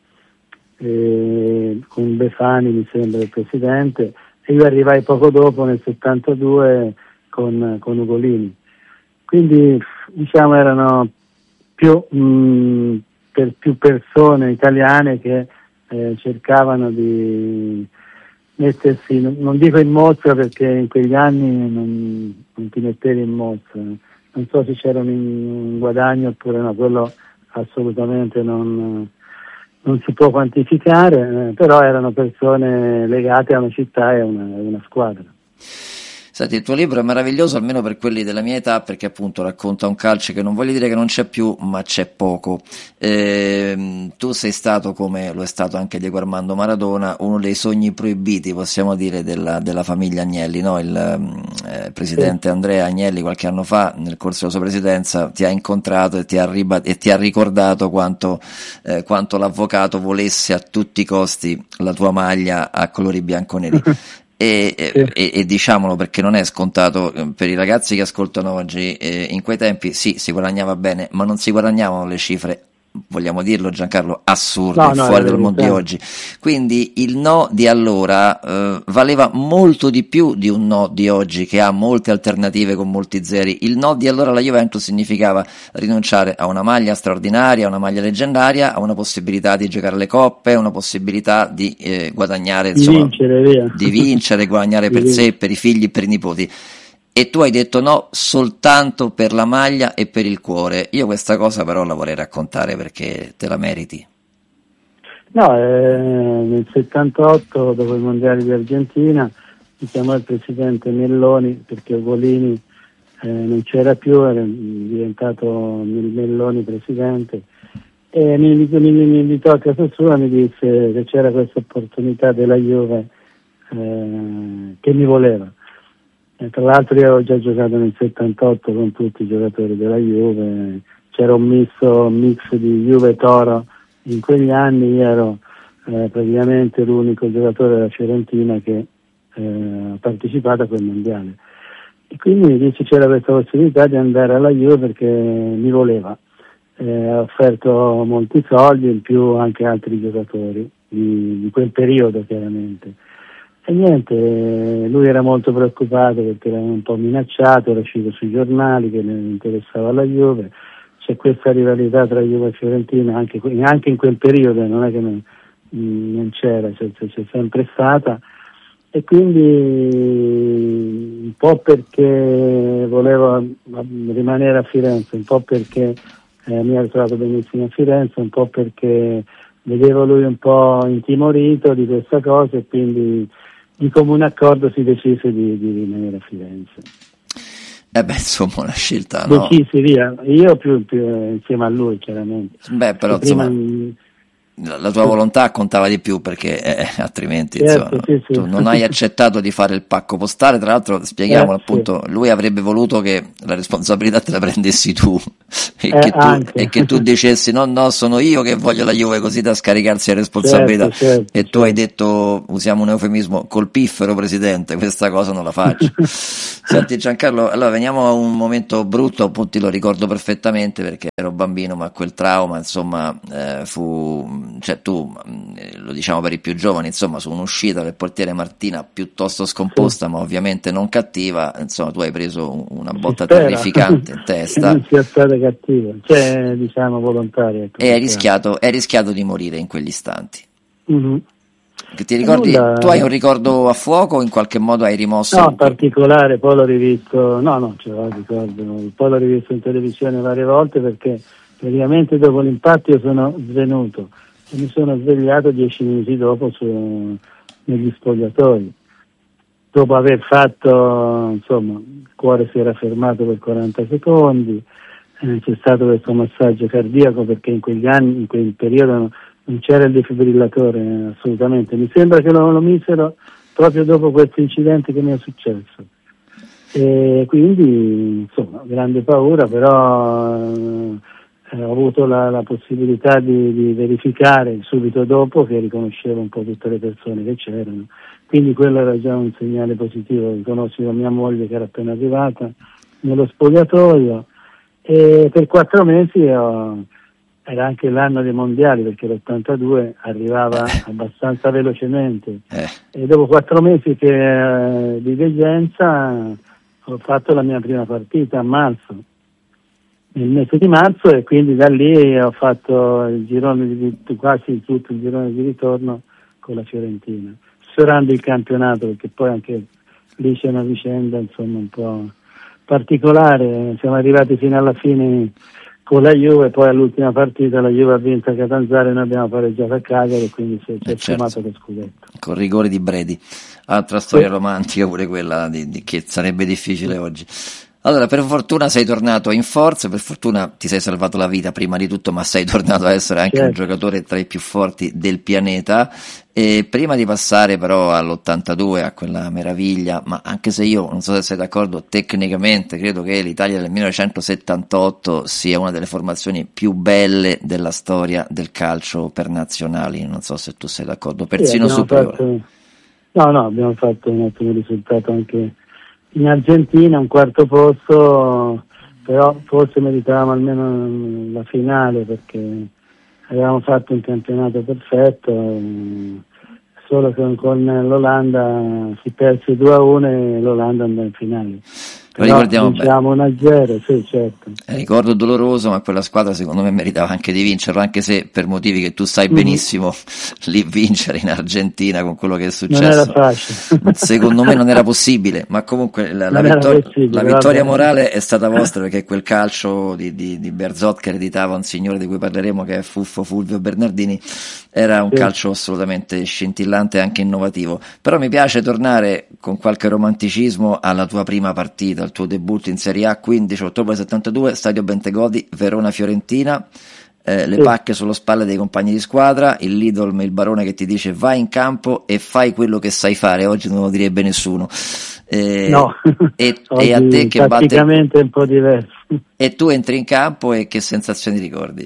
e con Befani, mi sembra, il presidente, e io arrivai poco dopo nel settantadue con, con Ugolini. Quindi, diciamo, erano più mh, per più persone italiane che eh, cercavano di mettersi, non dico in mostra, perché in quegli anni non, non ti mettevi in mostra, non so se c'era un, un guadagno oppure no, quello assolutamente non, non si può quantificare, eh, però erano persone legate a una città e a una, a una squadra. Senti, il tuo libro è meraviglioso, almeno per quelli della mia età, perché appunto racconta un calcio che non voglio dire che non c'è più, ma c'è poco. Eh, tu sei stato, come lo è stato anche Diego Armando Maradona, uno dei sogni proibiti, possiamo dire, della, della famiglia Agnelli, no? Il eh, presidente Andrea Agnelli qualche anno fa, nel corso della sua presidenza, ti ha incontrato e ti ha, riba- e ti ha ricordato quanto, eh, quanto l'avvocato volesse a tutti i costi la tua maglia a colori bianco-neri. E, sì. e, e diciamolo, perché non è scontato per i ragazzi che ascoltano oggi, eh, in quei tempi sì, si guadagnava bene, ma non si guadagnavano le cifre, vogliamo dirlo Giancarlo, assurde, no, no, fuori dal mondo di oggi. Quindi il no di allora eh, valeva molto di più di un no di oggi, che ha molte alternative con molti zeri. Il no di allora alla Juventus significava rinunciare a una maglia straordinaria, a una maglia leggendaria, a una possibilità di giocare le coppe, a una possibilità di eh, guadagnare, insomma, di vincere, via. di vincere, guadagnare per sé, per i figli, per i nipoti. E tu hai detto no soltanto per la maglia e per il cuore. Io questa cosa però la vorrei raccontare, perché te la meriti. No, eh, nel settantotto, dopo i mondiali di Argentina, mi chiamò il presidente Melloni, perché Ugolini eh, non c'era più, era diventato Melloni presidente, e mi, mi, mi invitò a casa sua, mi disse che c'era questa opportunità della Juve eh, che mi voleva. E tra l'altro io avevo già giocato nel settantotto con tutti i giocatori della Juve, c'era un misto, un mix di Juve-Toro, in quegli anni io ero eh, praticamente l'unico giocatore della Fiorentina che eh, ha partecipato a quel mondiale, e quindi mi dice c'era questa possibilità di andare alla Juve perché mi voleva, eh, ha offerto molti soldi, in più anche altri giocatori di, di quel periodo chiaramente. E niente, lui era molto preoccupato perché era un po' minacciato, era uscito sui giornali che ne interessava la Juve. C'è questa rivalità tra Juve e Fiorentina anche, anche in quel periodo, non è che non, non c'era, c'è, c'è sempre stata, e quindi un po' perché volevo rimanere a Firenze, un po' perché eh, mi ero trovato benissimo a Firenze, un po' perché vedevo lui un po' intimorito di questa cosa, e quindi di comune accordo si decise di, di rimanere a Firenze. Eh beh, insomma, una scelta, no? Decisi, via. Io più, più insieme a lui, chiaramente. Beh, però prima, insomma, la tua volontà contava di più, perché eh, altrimenti certo, insomma, sì, sì. tu non hai accettato di fare il pacco postale. Tra l'altro, spieghiamolo, Eh, appunto, sì. lui avrebbe voluto che la responsabilità te la prendessi tu e, Eh, che, tu anche. e che tu dicessi no no sono io che voglio la Juve, così da scaricarsi la responsabilità. Certo, certo, e tu certo. hai detto, usiamo un eufemismo, col piffero, presidente, questa cosa non la faccio. Senti Giancarlo, allora veniamo a un momento brutto, appunto lo ricordo perfettamente perché ero bambino, ma quel trauma insomma eh, fu, cioè tu eh, lo diciamo per i più giovani, insomma su un'uscita del portiere Martina piuttosto scomposta, sì, ma ovviamente non cattiva, insomma tu hai preso una botta terrificante in testa che non sia stata cattiva, cioè diciamo volontaria, ecco, e hai rischiato, hai rischiato di morire in quegli istanti. Mm-hmm. Che ti ricordi, nulla... tu hai un ricordo a fuoco o in qualche modo hai rimosso? No, in particolare, poi l'ho rivisto, no, no, ce l'ho ricordo, poi l'ho rivisto in televisione varie volte perché praticamente dopo l'impatto io sono svenuto e mi sono svegliato dieci minuti dopo su, negli spogliatoi. Dopo aver fatto, insomma, il cuore si era fermato per quaranta secondi, eh, c'è stato questo massaggio cardiaco perché in quegli anni, in quel periodo no, non c'era il defibrillatore assolutamente, mi sembra che lo, lo misero proprio dopo questo incidente che mi è successo e quindi insomma grande paura, però eh, ho avuto la, la possibilità di, di verificare subito dopo che riconoscevo un po' tutte le persone che c'erano, quindi quello era già un segnale positivo. Riconosco mia moglie che era appena arrivata nello spogliatoio e per quattro mesi ho era anche l'anno dei mondiali perché l'ottantadue arrivava eh. abbastanza velocemente eh. e dopo quattro mesi che, eh, di degenza ho fatto la mia prima partita a marzo, nel mese di marzo, e quindi da lì ho fatto il girone di quasi tutto il girone di ritorno con la Fiorentina, sfiorando il campionato perché poi anche lì c'è una vicenda insomma un po' particolare, siamo arrivati fino alla fine con la Juve, poi all'ultima partita la Juve ha vinto a Catanzaro e noi abbiamo pareggiato a Cagliari e quindi si è eh certo. lo scudetto. Con rigore di Bredi, altra storia sì. romantica pure quella di, di, che sarebbe difficile sì. oggi. Allora, per fortuna sei tornato in forza, per fortuna ti sei salvato la vita prima di tutto, ma sei tornato a essere anche certo. un giocatore tra i più forti del pianeta. E prima di passare però all'ottantadue, a quella meraviglia, ma anche se io non so se sei d'accordo, tecnicamente credo che l'Italia del millenovecentosettantotto sia una delle formazioni più belle della storia del calcio per nazionali, non so se tu sei d'accordo, persino sì, superiore. Fatto... No, no, abbiamo fatto un ottimo risultato anche in Argentina, un quarto posto, però forse meritavamo almeno la finale perché avevamo fatto un campionato perfetto, solo che con l'Olanda si perse due a uno e l'Olanda andò in finale. Lo ricordiamo bene. uno a zero, sì, certo. Ricordo doloroso, ma quella squadra secondo me meritava anche di vincerlo, anche se per motivi che tu sai benissimo mm-hmm. lì vincere in Argentina con quello che è successo non era facile. Secondo me non era possibile, ma comunque la, la, vittor- la vittoria morale è stata vostra, perché quel calcio di, di, di Berzot che ereditava un signore di cui parleremo, che è Fuffo Fulvio Bernardini, era un sì. calcio assolutamente scintillante e anche innovativo. Però mi piace tornare con qualche romanticismo alla tua prima partita, al tuo debutto in Serie A, quindici ottobre settantadue, Stadio Bentegodi, Verona-Fiorentina, eh, le sì. pacche sulle spalle dei compagni di squadra, il Lidl, il barone che ti dice vai in campo e fai quello che sai fare. Oggi non lo direbbe nessuno. Eh, no, e, e a te che praticamente batte... un po' diverso. E tu entri in campo e che sensazioni ricordi?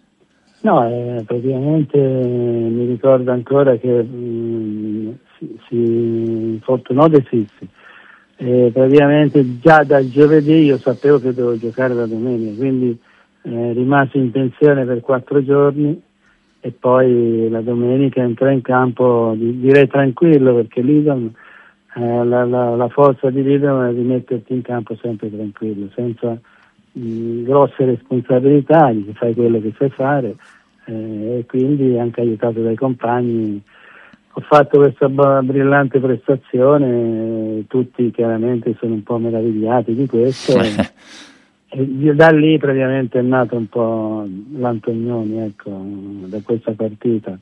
No, eh, praticamente eh, mi ricordo ancora che mh, si, si infortunò De Sissi. Eh, praticamente già dal giovedì io sapevo che dovevo giocare la domenica, quindi eh, rimasi in pensione per quattro giorni e poi la domenica entrò in campo, direi tranquillo, perché Lidl, eh, la, la, la forza di Lidl è di metterti in campo sempre tranquillo, senza mh, grosse responsabilità, di fai quello che sai fare, eh, e quindi anche aiutato dai compagni ho fatto questa brillante prestazione, tutti chiaramente sono un po' meravigliati di questo e, e da lì praticamente è nato un po' l'Antonioni, ecco, da questa partita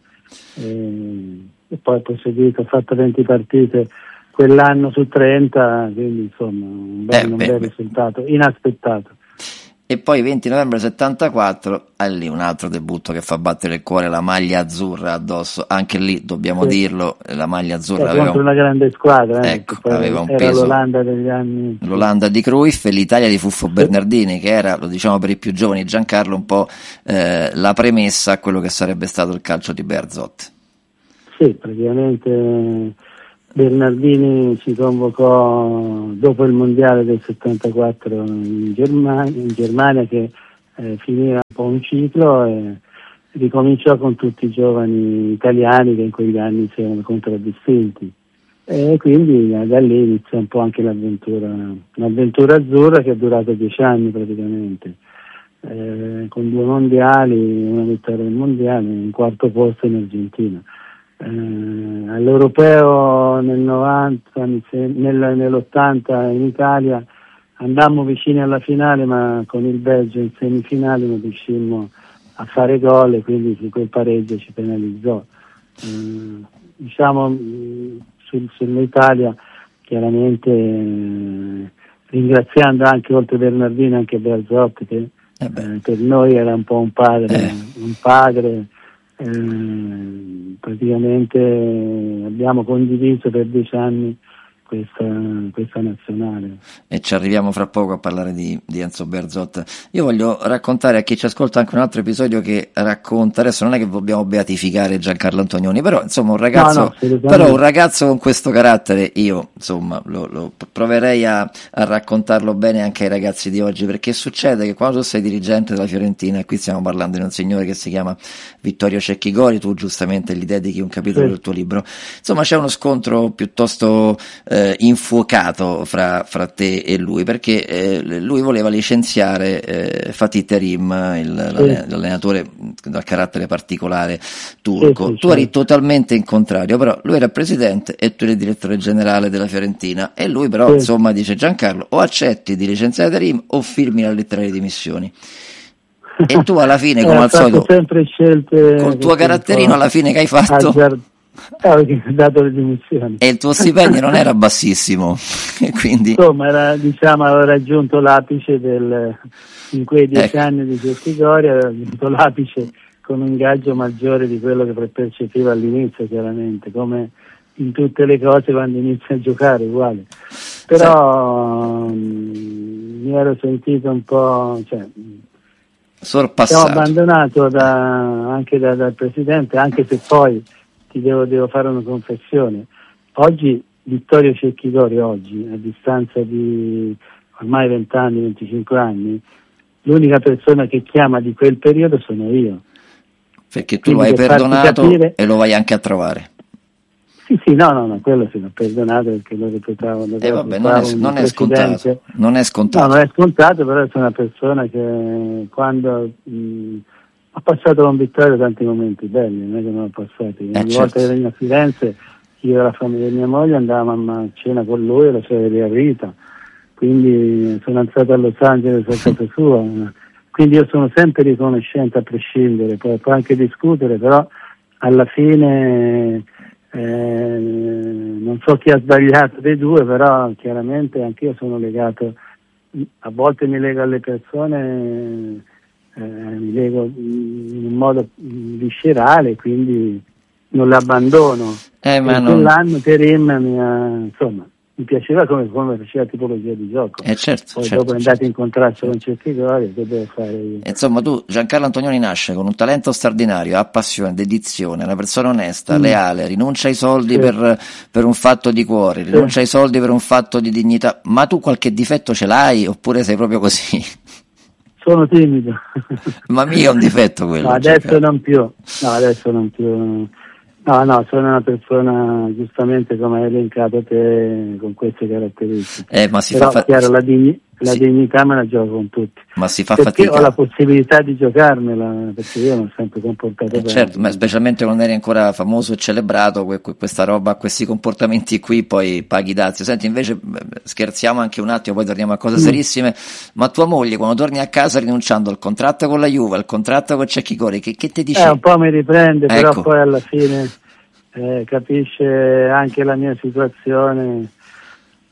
e, e poi ho proseguito, ho fatto venti partite quell'anno su trenta, quindi insomma un bel, eh, un bel risultato, inaspettato. E poi venti novembre settantaquattro, è lì un altro debutto che fa battere il cuore, la maglia azzurra addosso, anche lì dobbiamo sì. dirlo, la maglia azzurra aveva contro un... una grande squadra, eh, ecco, aveva un era peso, l'Olanda degli anni, l'Olanda di Cruyff e l'Italia di Fuffo sì. Bernardini, che era, lo diciamo per i più giovani, Giancarlo, un po' eh, la premessa a quello che sarebbe stato il calcio di Bearzot. Sì, praticamente Bernardini ci convocò dopo il mondiale del settantaquattro in Germania, in Germania che eh, finiva un po' un ciclo e ricominciò con tutti i giovani italiani che in quegli anni si erano contraddistinti, e quindi da lì inizia un po' anche l'avventura, l'avventura azzurra che è durata dieci anni praticamente, eh, con due mondiali, una vittoria del mondiale e un quarto posto in Argentina. Eh, all'Europeo nel novanta, nel, nell'ottanta in Italia andammo vicini alla finale, ma con il Belgio in semifinale non riuscimmo a fare gol e quindi quel pareggio ci penalizzò. Eh, diciamo sul, sull'Italia chiaramente eh, ringraziando anche oltre Bernardino anche Bearzot che eh per noi era un po' un padre, eh. un padre Eh, praticamente abbiamo condiviso per dieci anni questa, questa nazionale. E ci arriviamo fra poco a parlare di, di Enzo Bearzot. Io voglio raccontare a chi ci ascolta anche un altro episodio che racconta, adesso non è che dobbiamo beatificare Giancarlo Antonioni, però insomma un ragazzo, no, no, però un ragazzo con questo carattere io insomma lo, lo proverei a, a raccontarlo bene anche ai ragazzi di oggi, perché succede che quando tu sei dirigente della Fiorentina, e qui stiamo parlando di un signore che si chiama Vittorio Cecchi Gori, tu giustamente gli dedichi un capitolo sì. del tuo libro, insomma c'è uno scontro piuttosto eh, infuocato fra, fra te e lui, perché eh, lui voleva licenziare eh, Fatih Terim, il, sì. l'allenatore dal carattere particolare turco. Sì, sì, tu eri sì. totalmente in contrario, però lui era presidente e tu eri direttore generale della Fiorentina, e lui però sì. insomma dice: Giancarlo, o accetti di licenziare Terim o firmi la lettera di dimissioni. E tu alla fine, come eh, al solito, sempre scelte col tuo caratterino, alla fine che hai fatto? Azzard- Eh, dato le dimissioni. E il tuo stipendio non era bassissimo, e quindi insomma era, diciamo, avevo raggiunto l'apice del, in quei dieci ecco. anni di Cecchi Gori, avevo raggiunto l'apice con un ingaggio maggiore di quello che percepiva all'inizio, chiaramente, come in tutte le cose quando inizi a giocare uguale. Però sì. mh, mi ero sentito un po', cioè, sorpassato, siamo abbandonato da, anche da, dal presidente, anche se poi ti devo, devo fare una confessione. Oggi Vittorio Cecchi Gori, oggi, a distanza di ormai venti anni, venticinque anni, l'unica persona che chiama di quel periodo sono io. Perché tu Quindi lo hai perdonato capire... e lo vai anche a trovare. Sì, sì, no, no, no, quello sì, l'ho perdonato perché lo reputavano. E eh vabbè, non è, non è scontato. Non è scontato. No, non è scontato, però sono una persona che quando mh, ho passato con Vittorio tanti momenti belli, non è che non ho passati. Ogni eh, volta certo. che veniva a Firenze, io e la famiglia di mia moglie andavamo a cena con lui e la sorella Rita, quindi sono andato a Los Angeles a casa sua, quindi io sono sempre riconoscente a prescindere, poi può anche discutere, però alla fine eh, non so chi ha sbagliato dei due, però chiaramente anch'io sono legato, a volte mi lego alle persone, eh, mi lego in un modo viscerale, quindi non le abbandono. Eh, ma in non... quell'anno Terim mi ha, insomma, mi piaceva come, come faceva tipologia di gioco. Eh certo, Poi certo, dopo è certo. andato in contrasto con Cecchi Gori, che devo fare io? Insomma, tu, Giancarlo Antonioni, nasce con un talento straordinario, ha passione, dedizione, una persona onesta, mm. leale, rinuncia ai soldi sì. per, per un fatto di cuore, rinuncia sì. ai soldi per un fatto di dignità, ma tu qualche difetto ce l'hai oppure sei proprio così? Sono timido. Ma mica è un difetto quello. No, adesso Giancarlo. non più, no, adesso non più. No, no, sono una persona, giustamente come hai elencato te, con queste caratteristiche. Eh, ma si Però, fa fa- chiaro, la, digni- la sì. dignità me la gioco con tutti. Ma si fa perché fatica. ho la possibilità di giocarmela, perché io non ho sempre comportato eh, bene. Certo, ma specialmente quando eri ancora famoso e celebrato, que- que- questa roba, questi comportamenti qui, poi paghi dazio. Senti, invece, scherziamo anche un attimo, poi torniamo a cose mm. serissime, ma tua moglie, quando torni a casa rinunciando al contratto con la Juve, al contratto con Cecchi Gori, che, che ti dice? Eh, un po' mi riprende, ecco. Però poi alla fine... Eh, capisce anche la mia situazione,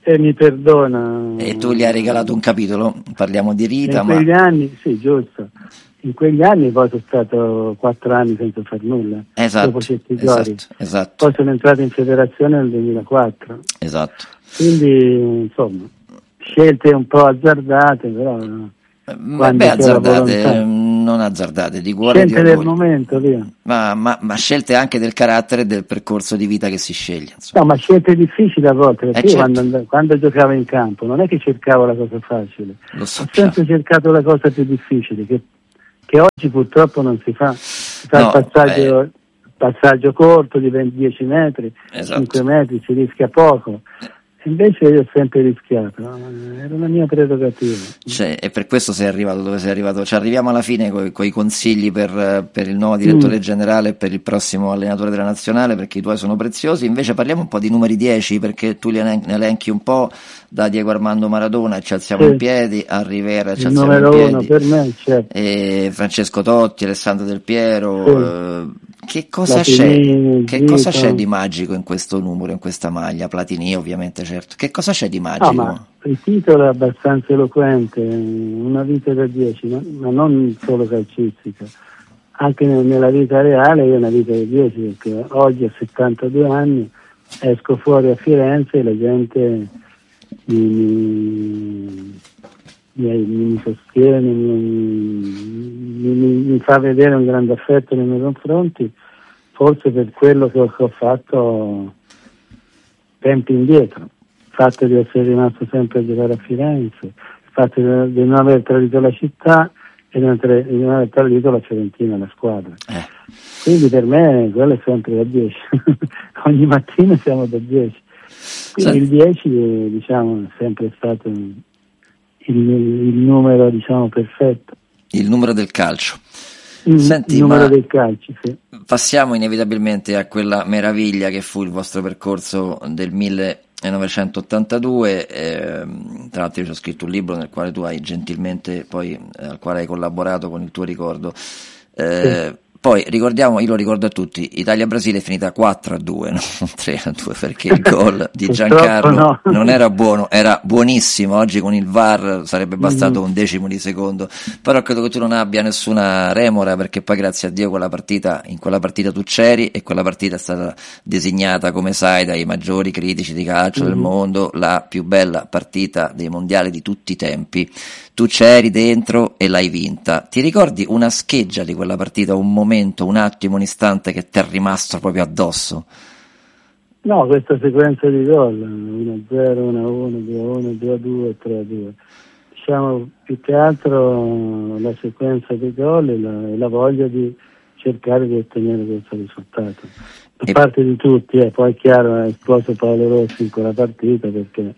E mi perdona. E tu gli hai regalato un capitolo, parliamo di Rita. In ma... quegli anni, sì, giusto. In quegli anni poi sono stato quattro anni senza far nulla. Esatto, dopo Cettigori. esatto, esatto. Poi sono entrato in federazione nel duemilaquattro. Esatto. Quindi, insomma, scelte un po' azzardate, però... Beh, azzardate, non azzardate, di cuore. Scelte del momento, via. Ma, ma, ma scelte anche del carattere e del percorso di vita che si sceglie. Insomma. No, ma scelte difficili a volte, perché eh io certo. quando, quando giocavo in campo non è che cercavo la cosa facile, Lo so, ho sempre cercato la cosa più difficile, che, che oggi purtroppo non si fa. Si fa no, il passaggio, eh. passaggio corto di dieci metri, esatto. cinque metri, si rischia poco. Invece io ho sempre rischiato, no? Era una mia prerogativa. Cioè, e per questo sei arrivato dove sei arrivato. Ci arriviamo alla fine con i consigli per, per il nuovo direttore mm. generale e per il prossimo allenatore della nazionale, perché i tuoi sono preziosi. Invece parliamo un po' di numeri dieci, perché tu li elenchi, elenchi un po', da Diego Armando Maradona, ci alziamo sì. in piedi, a Rivera, ci il alziamo in numero piedi, uno per me, certo. e Francesco Totti, Alessandro Del Piero. Sì. Eh, Che cosa, Platini, c'è, che cosa c'è di magico in questo numero, in questa maglia? Platini ovviamente, certo. Che cosa c'è di magico? Ah, ma il titolo è abbastanza eloquente, una vita da dieci, ma, ma non solo calcistica. Anche nella vita reale io ho una vita da dieci, perché oggi a settantadue anni esco fuori a Firenze e la gente mi, mi, mi, mi sostiene, mi, mi, mi fa vedere un grande affetto nei miei confronti, forse per quello che ho, che ho fatto tempi indietro, il fatto di essere rimasto sempre a giocare a Firenze, il fatto di, di non aver tradito la città e di non, tra, di non aver tradito la Fiorentina, la squadra. Eh. Quindi per me quello è sempre da dieci, ogni mattina siamo da dieci. Quindi sì. Il dieci diciamo, è sempre stato il, il numero diciamo, perfetto. Il numero del calcio. Il, Senti, il numero ma del calcio, sì. Passiamo inevitabilmente a quella meraviglia che fu il vostro percorso del millenovecentottantadue. Eh, tra l'altro io ci ho scritto un libro nel quale tu hai gentilmente poi eh, al quale hai collaborato con il tuo ricordo. Eh, sì. Poi ricordiamo, io lo ricordo a tutti, Italia-Brasile è finita quattro a due, non tre a due, perché il gol di Giancarlo no. non era buono, era buonissimo. Oggi con il V A R sarebbe bastato mm-hmm. un decimo di secondo, però credo che tu non abbia nessuna remora, perché poi grazie a Dio quella partita, in quella partita tu c'eri, e quella partita è stata designata, come sai, dai maggiori critici di calcio mm-hmm. del mondo, la più bella partita dei mondiali di tutti i tempi. Tu c'eri dentro e l'hai vinta. Ti ricordi una scheggia di quella partita, un momento, un attimo, un istante che ti è rimasto proprio addosso? No, questa sequenza di gol, uno a zero, uno a uno, due a uno, due a due, tre a due. Diciamo più che altro la sequenza dei gol e la, e la voglia di cercare di ottenere questo risultato. Da e... parte di tutti, eh, poi è chiaro, è esploso Paolo Rossi in quella partita, perché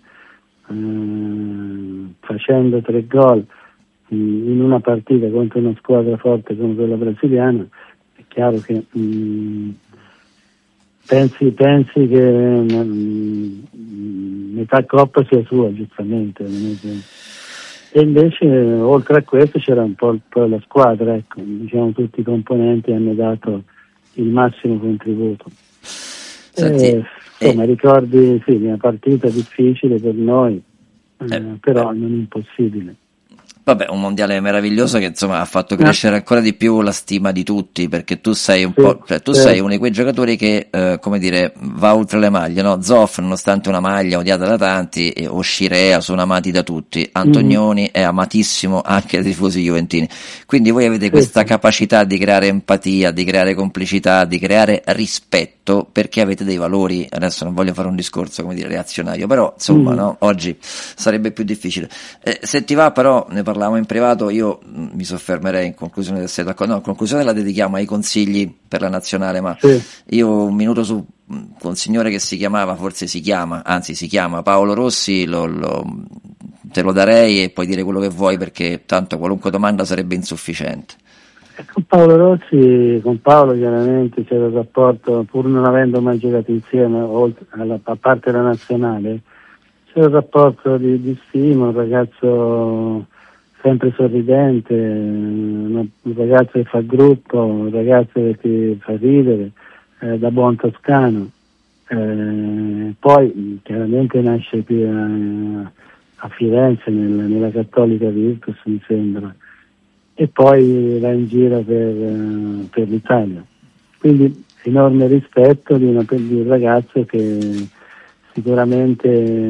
Uh, facendo tre gol in, in una partita contro una squadra forte come quella brasiliana, è chiaro che um, pensi, pensi che um, metà coppa sia sua, giustamente, e invece oltre a questo c'era un po', un po' la squadra, ecco, diciamo tutti i componenti hanno dato il massimo contributo. Senti, eh, Insomma, ricordi, sì, una partita difficile per noi, eh, eh, però eh. non impossibile. Vabbè, un mondiale meraviglioso che insomma ha fatto crescere ancora di più la stima di tutti, perché tu sei un sì, po', cioè tu sì. sei uno di quei giocatori che, eh, come dire, va oltre le maglie, no? Zoff, nonostante una maglia odiata da tanti, e, o Scirea sono amati da tutti, Antonioni mm. è amatissimo anche dai tifosi juventini, quindi voi avete sì. questa capacità di creare empatia, di creare complicità, di creare rispetto, perché avete dei valori. Adesso non voglio fare un discorso, come dire, reazionario, però insomma, mm. no? Oggi sarebbe più difficile. Eh, se ti va però, ne parlavamo in privato, io mi soffermerei in conclusione del sei d'accordo, no, in conclusione la dedichiamo ai consigli per la nazionale, ma sì. io un minuto su un signore che si chiamava, forse si chiama, anzi si chiama Paolo Rossi, lo, lo, te lo darei e puoi dire quello che vuoi, perché tanto qualunque domanda sarebbe insufficiente. Con Paolo Rossi, con Paolo chiaramente c'era il rapporto, pur non avendo mai giocato insieme, oltre alla, a parte la nazionale, c'era un rapporto di, di stima, un ragazzo sempre sorridente, un ragazzo che fa gruppo, un ragazzo che ti fa ridere, eh, da buon toscano. Eh, poi chiaramente nasce qui a, a Firenze nel, nella Cattolica Virtus, mi sembra, e poi va in giro per, per l'Italia. Quindi enorme rispetto di, una, di un ragazzo che sicuramente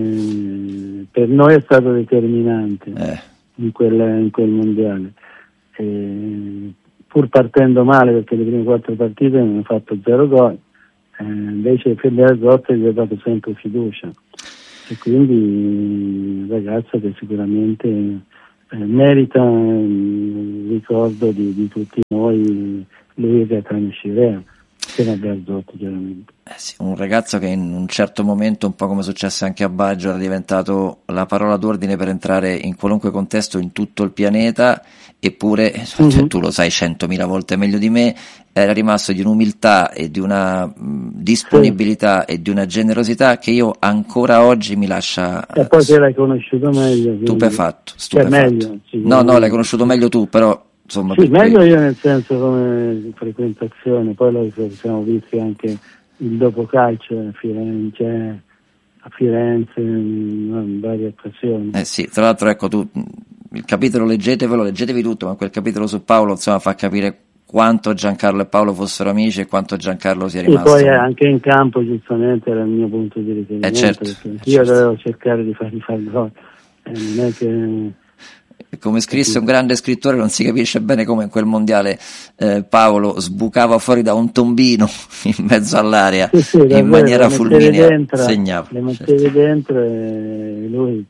per noi è stato determinante eh. in, quel, in quel mondiale. E, pur partendo male, perché le prime quattro partite non ha fatto zero gol, eh, invece Bearzot gli ha dato sempre fiducia, e quindi un ragazzo che sicuramente eh, merita il ricordo di, di tutti noi, lui e Gaetano Scirea, che era Bearzot chiaramente. Eh sì, un ragazzo che in un certo momento, un po' come successe anche a Baggio, era diventato la parola d'ordine per entrare in qualunque contesto in tutto il pianeta, eppure, mm-hmm. cioè, tu lo sai centomila volte meglio di me, era rimasto di un'umiltà e di una mh, disponibilità sì. e di una generosità che io ancora oggi mi lascia... E poi te l'hai conosciuto meglio. Stupefatto, stupefatto. Cioè, meglio, sì, no, no, l'hai conosciuto meglio tu, però... Insomma, sì, meglio io nel senso come frequentazione, poi lo siamo visti anche il dopo calcio a Firenze, a Firenze in varie occasioni. Eh sì, tra l'altro ecco tu, il capitolo leggetevelo, leggetevi tutto, ma quel capitolo su Paolo insomma fa capire quanto Giancarlo e Paolo fossero amici e quanto Giancarlo sia rimasto. E poi anche in campo giustamente era il mio punto di riferimento, eh certo, perché eh io certo. dovevo cercare di fargli fare gol, eh, non è che... Come scrisse un grande scrittore, non si capisce bene come in quel mondiale eh, Paolo sbucava fuori da un tombino in mezzo all'area, sì, sì, in davvero, maniera fulminea, dentro, segnava. Le mettevi certo. dentro e lui,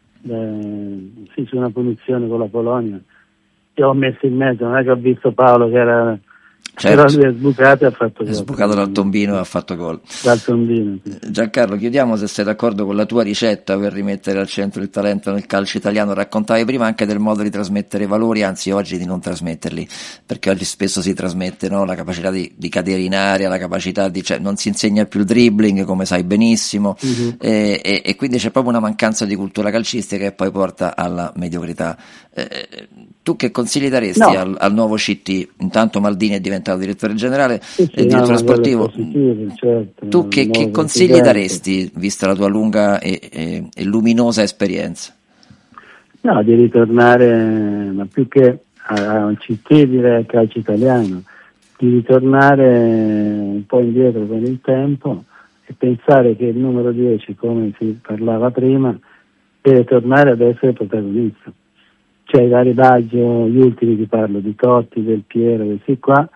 eh, sì, su una punizione con la Polonia, io ho messo in mezzo, non è che ho visto Paolo che era... Certo. Però lui è sbucato e ha fatto gol. È sbucato dal tombino e ha fatto gol. Dal tombino, sì. Giancarlo, chiudiamo se sei d'accordo con la tua ricetta per rimettere al centro il talento nel calcio italiano. Raccontavi prima anche del modo di trasmettere valori, anzi oggi di non trasmetterli, perché oggi spesso si trasmette, no? La capacità di, di cadere in aria, la capacità di, cioè, non si insegna più il dribbling, come sai benissimo, uh-huh. e, e, e quindi c'è proprio una mancanza di cultura calcistica che poi porta alla mediocrità. Eh, tu che consigli daresti no. al, al nuovo C T? Intanto Maldini è diventato direttore generale sì, sì, e direttore no, sportivo. Positivo, certo, tu che, che consigli presidente. daresti, vista la tua lunga e, e, e luminosa esperienza? No, di ritornare, ma più che a un C T direi al calcio italiano, di ritornare un po' indietro con il tempo e pensare che il numero dieci, come si parlava prima, deve tornare ad essere protagonista. Cioè Garibaldi, gli ultimi che parlo, di Totti, Del Piero, questi qua,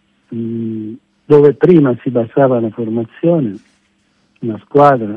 mh, dove prima si basava una formazione, una squadra,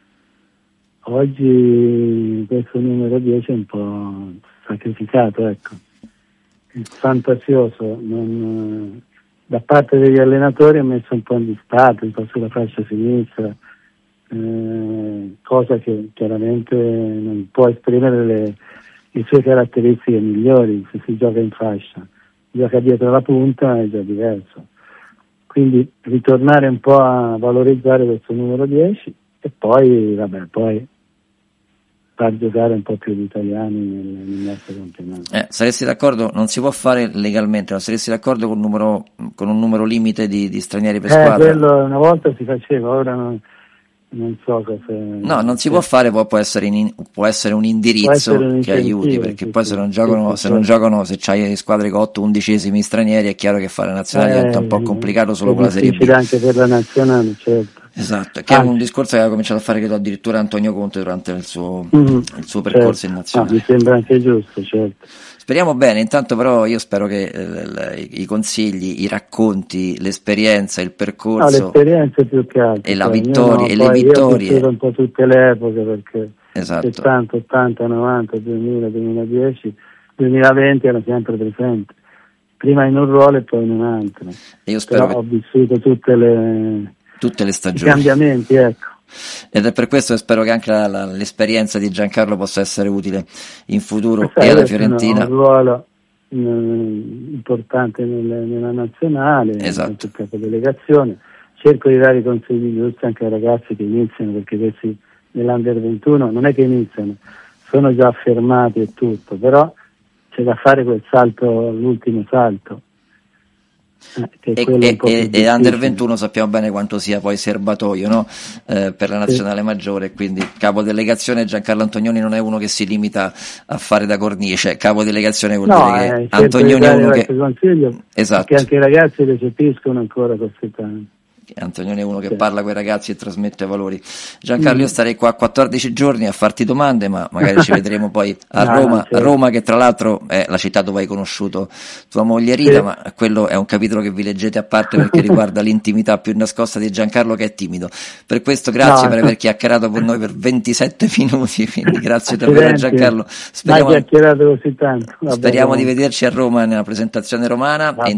oggi questo numero dieci è un po' sacrificato, ecco. Il fantasioso non, da parte degli allenatori ha messo un po' in disparte, un po' sulla fascia sinistra, eh, cosa che chiaramente non può esprimere le le sue caratteristiche migliori. Se si gioca in fascia, gioca dietro la punta, è già diverso. Quindi ritornare un po' a valorizzare questo numero dieci e poi, vabbè, poi far giocare un po' più gli italiani nel, nel nostro campionato. Eh, saresti d'accordo? Non si può fare legalmente, ma saresti d'accordo con un numero, con un numero limite di, di stranieri per eh, squadra? Quello una volta si faceva, ora non... non so cosa. No, non si può fare, può, può, essere, in, può essere un indirizzo essere un che aiuti, perché sì, poi sì, se non giocano, sì, se non giocano, se c'hai squadre con otto undicesimi stranieri, è chiaro che fare la nazionale eh, diventa un po' complicato solo con la Serie B. Anche per la nazionale, certo. Esatto, che ah. è un discorso che aveva cominciato a fare credo addirittura Antonio Conte durante il suo, mm-hmm. il suo percorso certo. in nazionale. Ah, mi sembra anche giusto, certo. Speriamo bene, intanto però io spero che eh, i consigli, i racconti, l'esperienza, il percorso, no, l'esperienza più che altro, e la cioè, vittoria no, e le vittorie. Io ho un po' tutte le epoche, perché esatto. settanta, ottanta, novanta, duemila, duemiladieci, duemilaventi erano sempre presenti, prima in un ruolo e poi in un altro. E io spero però che... ho vissuto tutte le, tutte le stagioni, i cambiamenti, ecco. Ed è per questo che spero che anche la, la, l'esperienza di Giancarlo possa essere utile in futuro sai, e alla Fiorentina. Un ruolo mh, importante nelle, nella nazionale, esatto. in capo delegazione. Cerco di dare i consigli giusti anche ai ragazzi che iniziano, perché questi nell'Under ventuno non è che iniziano, sono già affermati e tutto, però c'è da fare quel salto, l'ultimo salto. Eh, e, e, e, e Under ventuno sappiamo bene quanto sia poi serbatoio, no? eh, per la nazionale sì. maggiore, quindi capo delegazione Giancarlo Antonioni non è uno che si limita a fare da cornice, capo delegazione vuol no, dire che eh, Antonioni è uno che consiglio, esatto. che anche i ragazzi recepiscono ancora questi temi. Antonioni è uno che sì. parla con i ragazzi e trasmette valori. Giancarlo, mm. io starei qua quattordici giorni a farti domande, ma magari ci vedremo poi a no, Roma, certo. Roma che tra l'altro è la città dove hai conosciuto tua moglie Rita, sì. ma quello è un capitolo che vi leggete a parte perché riguarda l'intimità più nascosta di Giancarlo, che è timido. Per questo grazie no. per aver chiacchierato con noi per ventisette minuti, quindi grazie davvero Giancarlo. Speriamo, chiacchierato così tanto. speriamo di vederci a Roma nella presentazione romana. E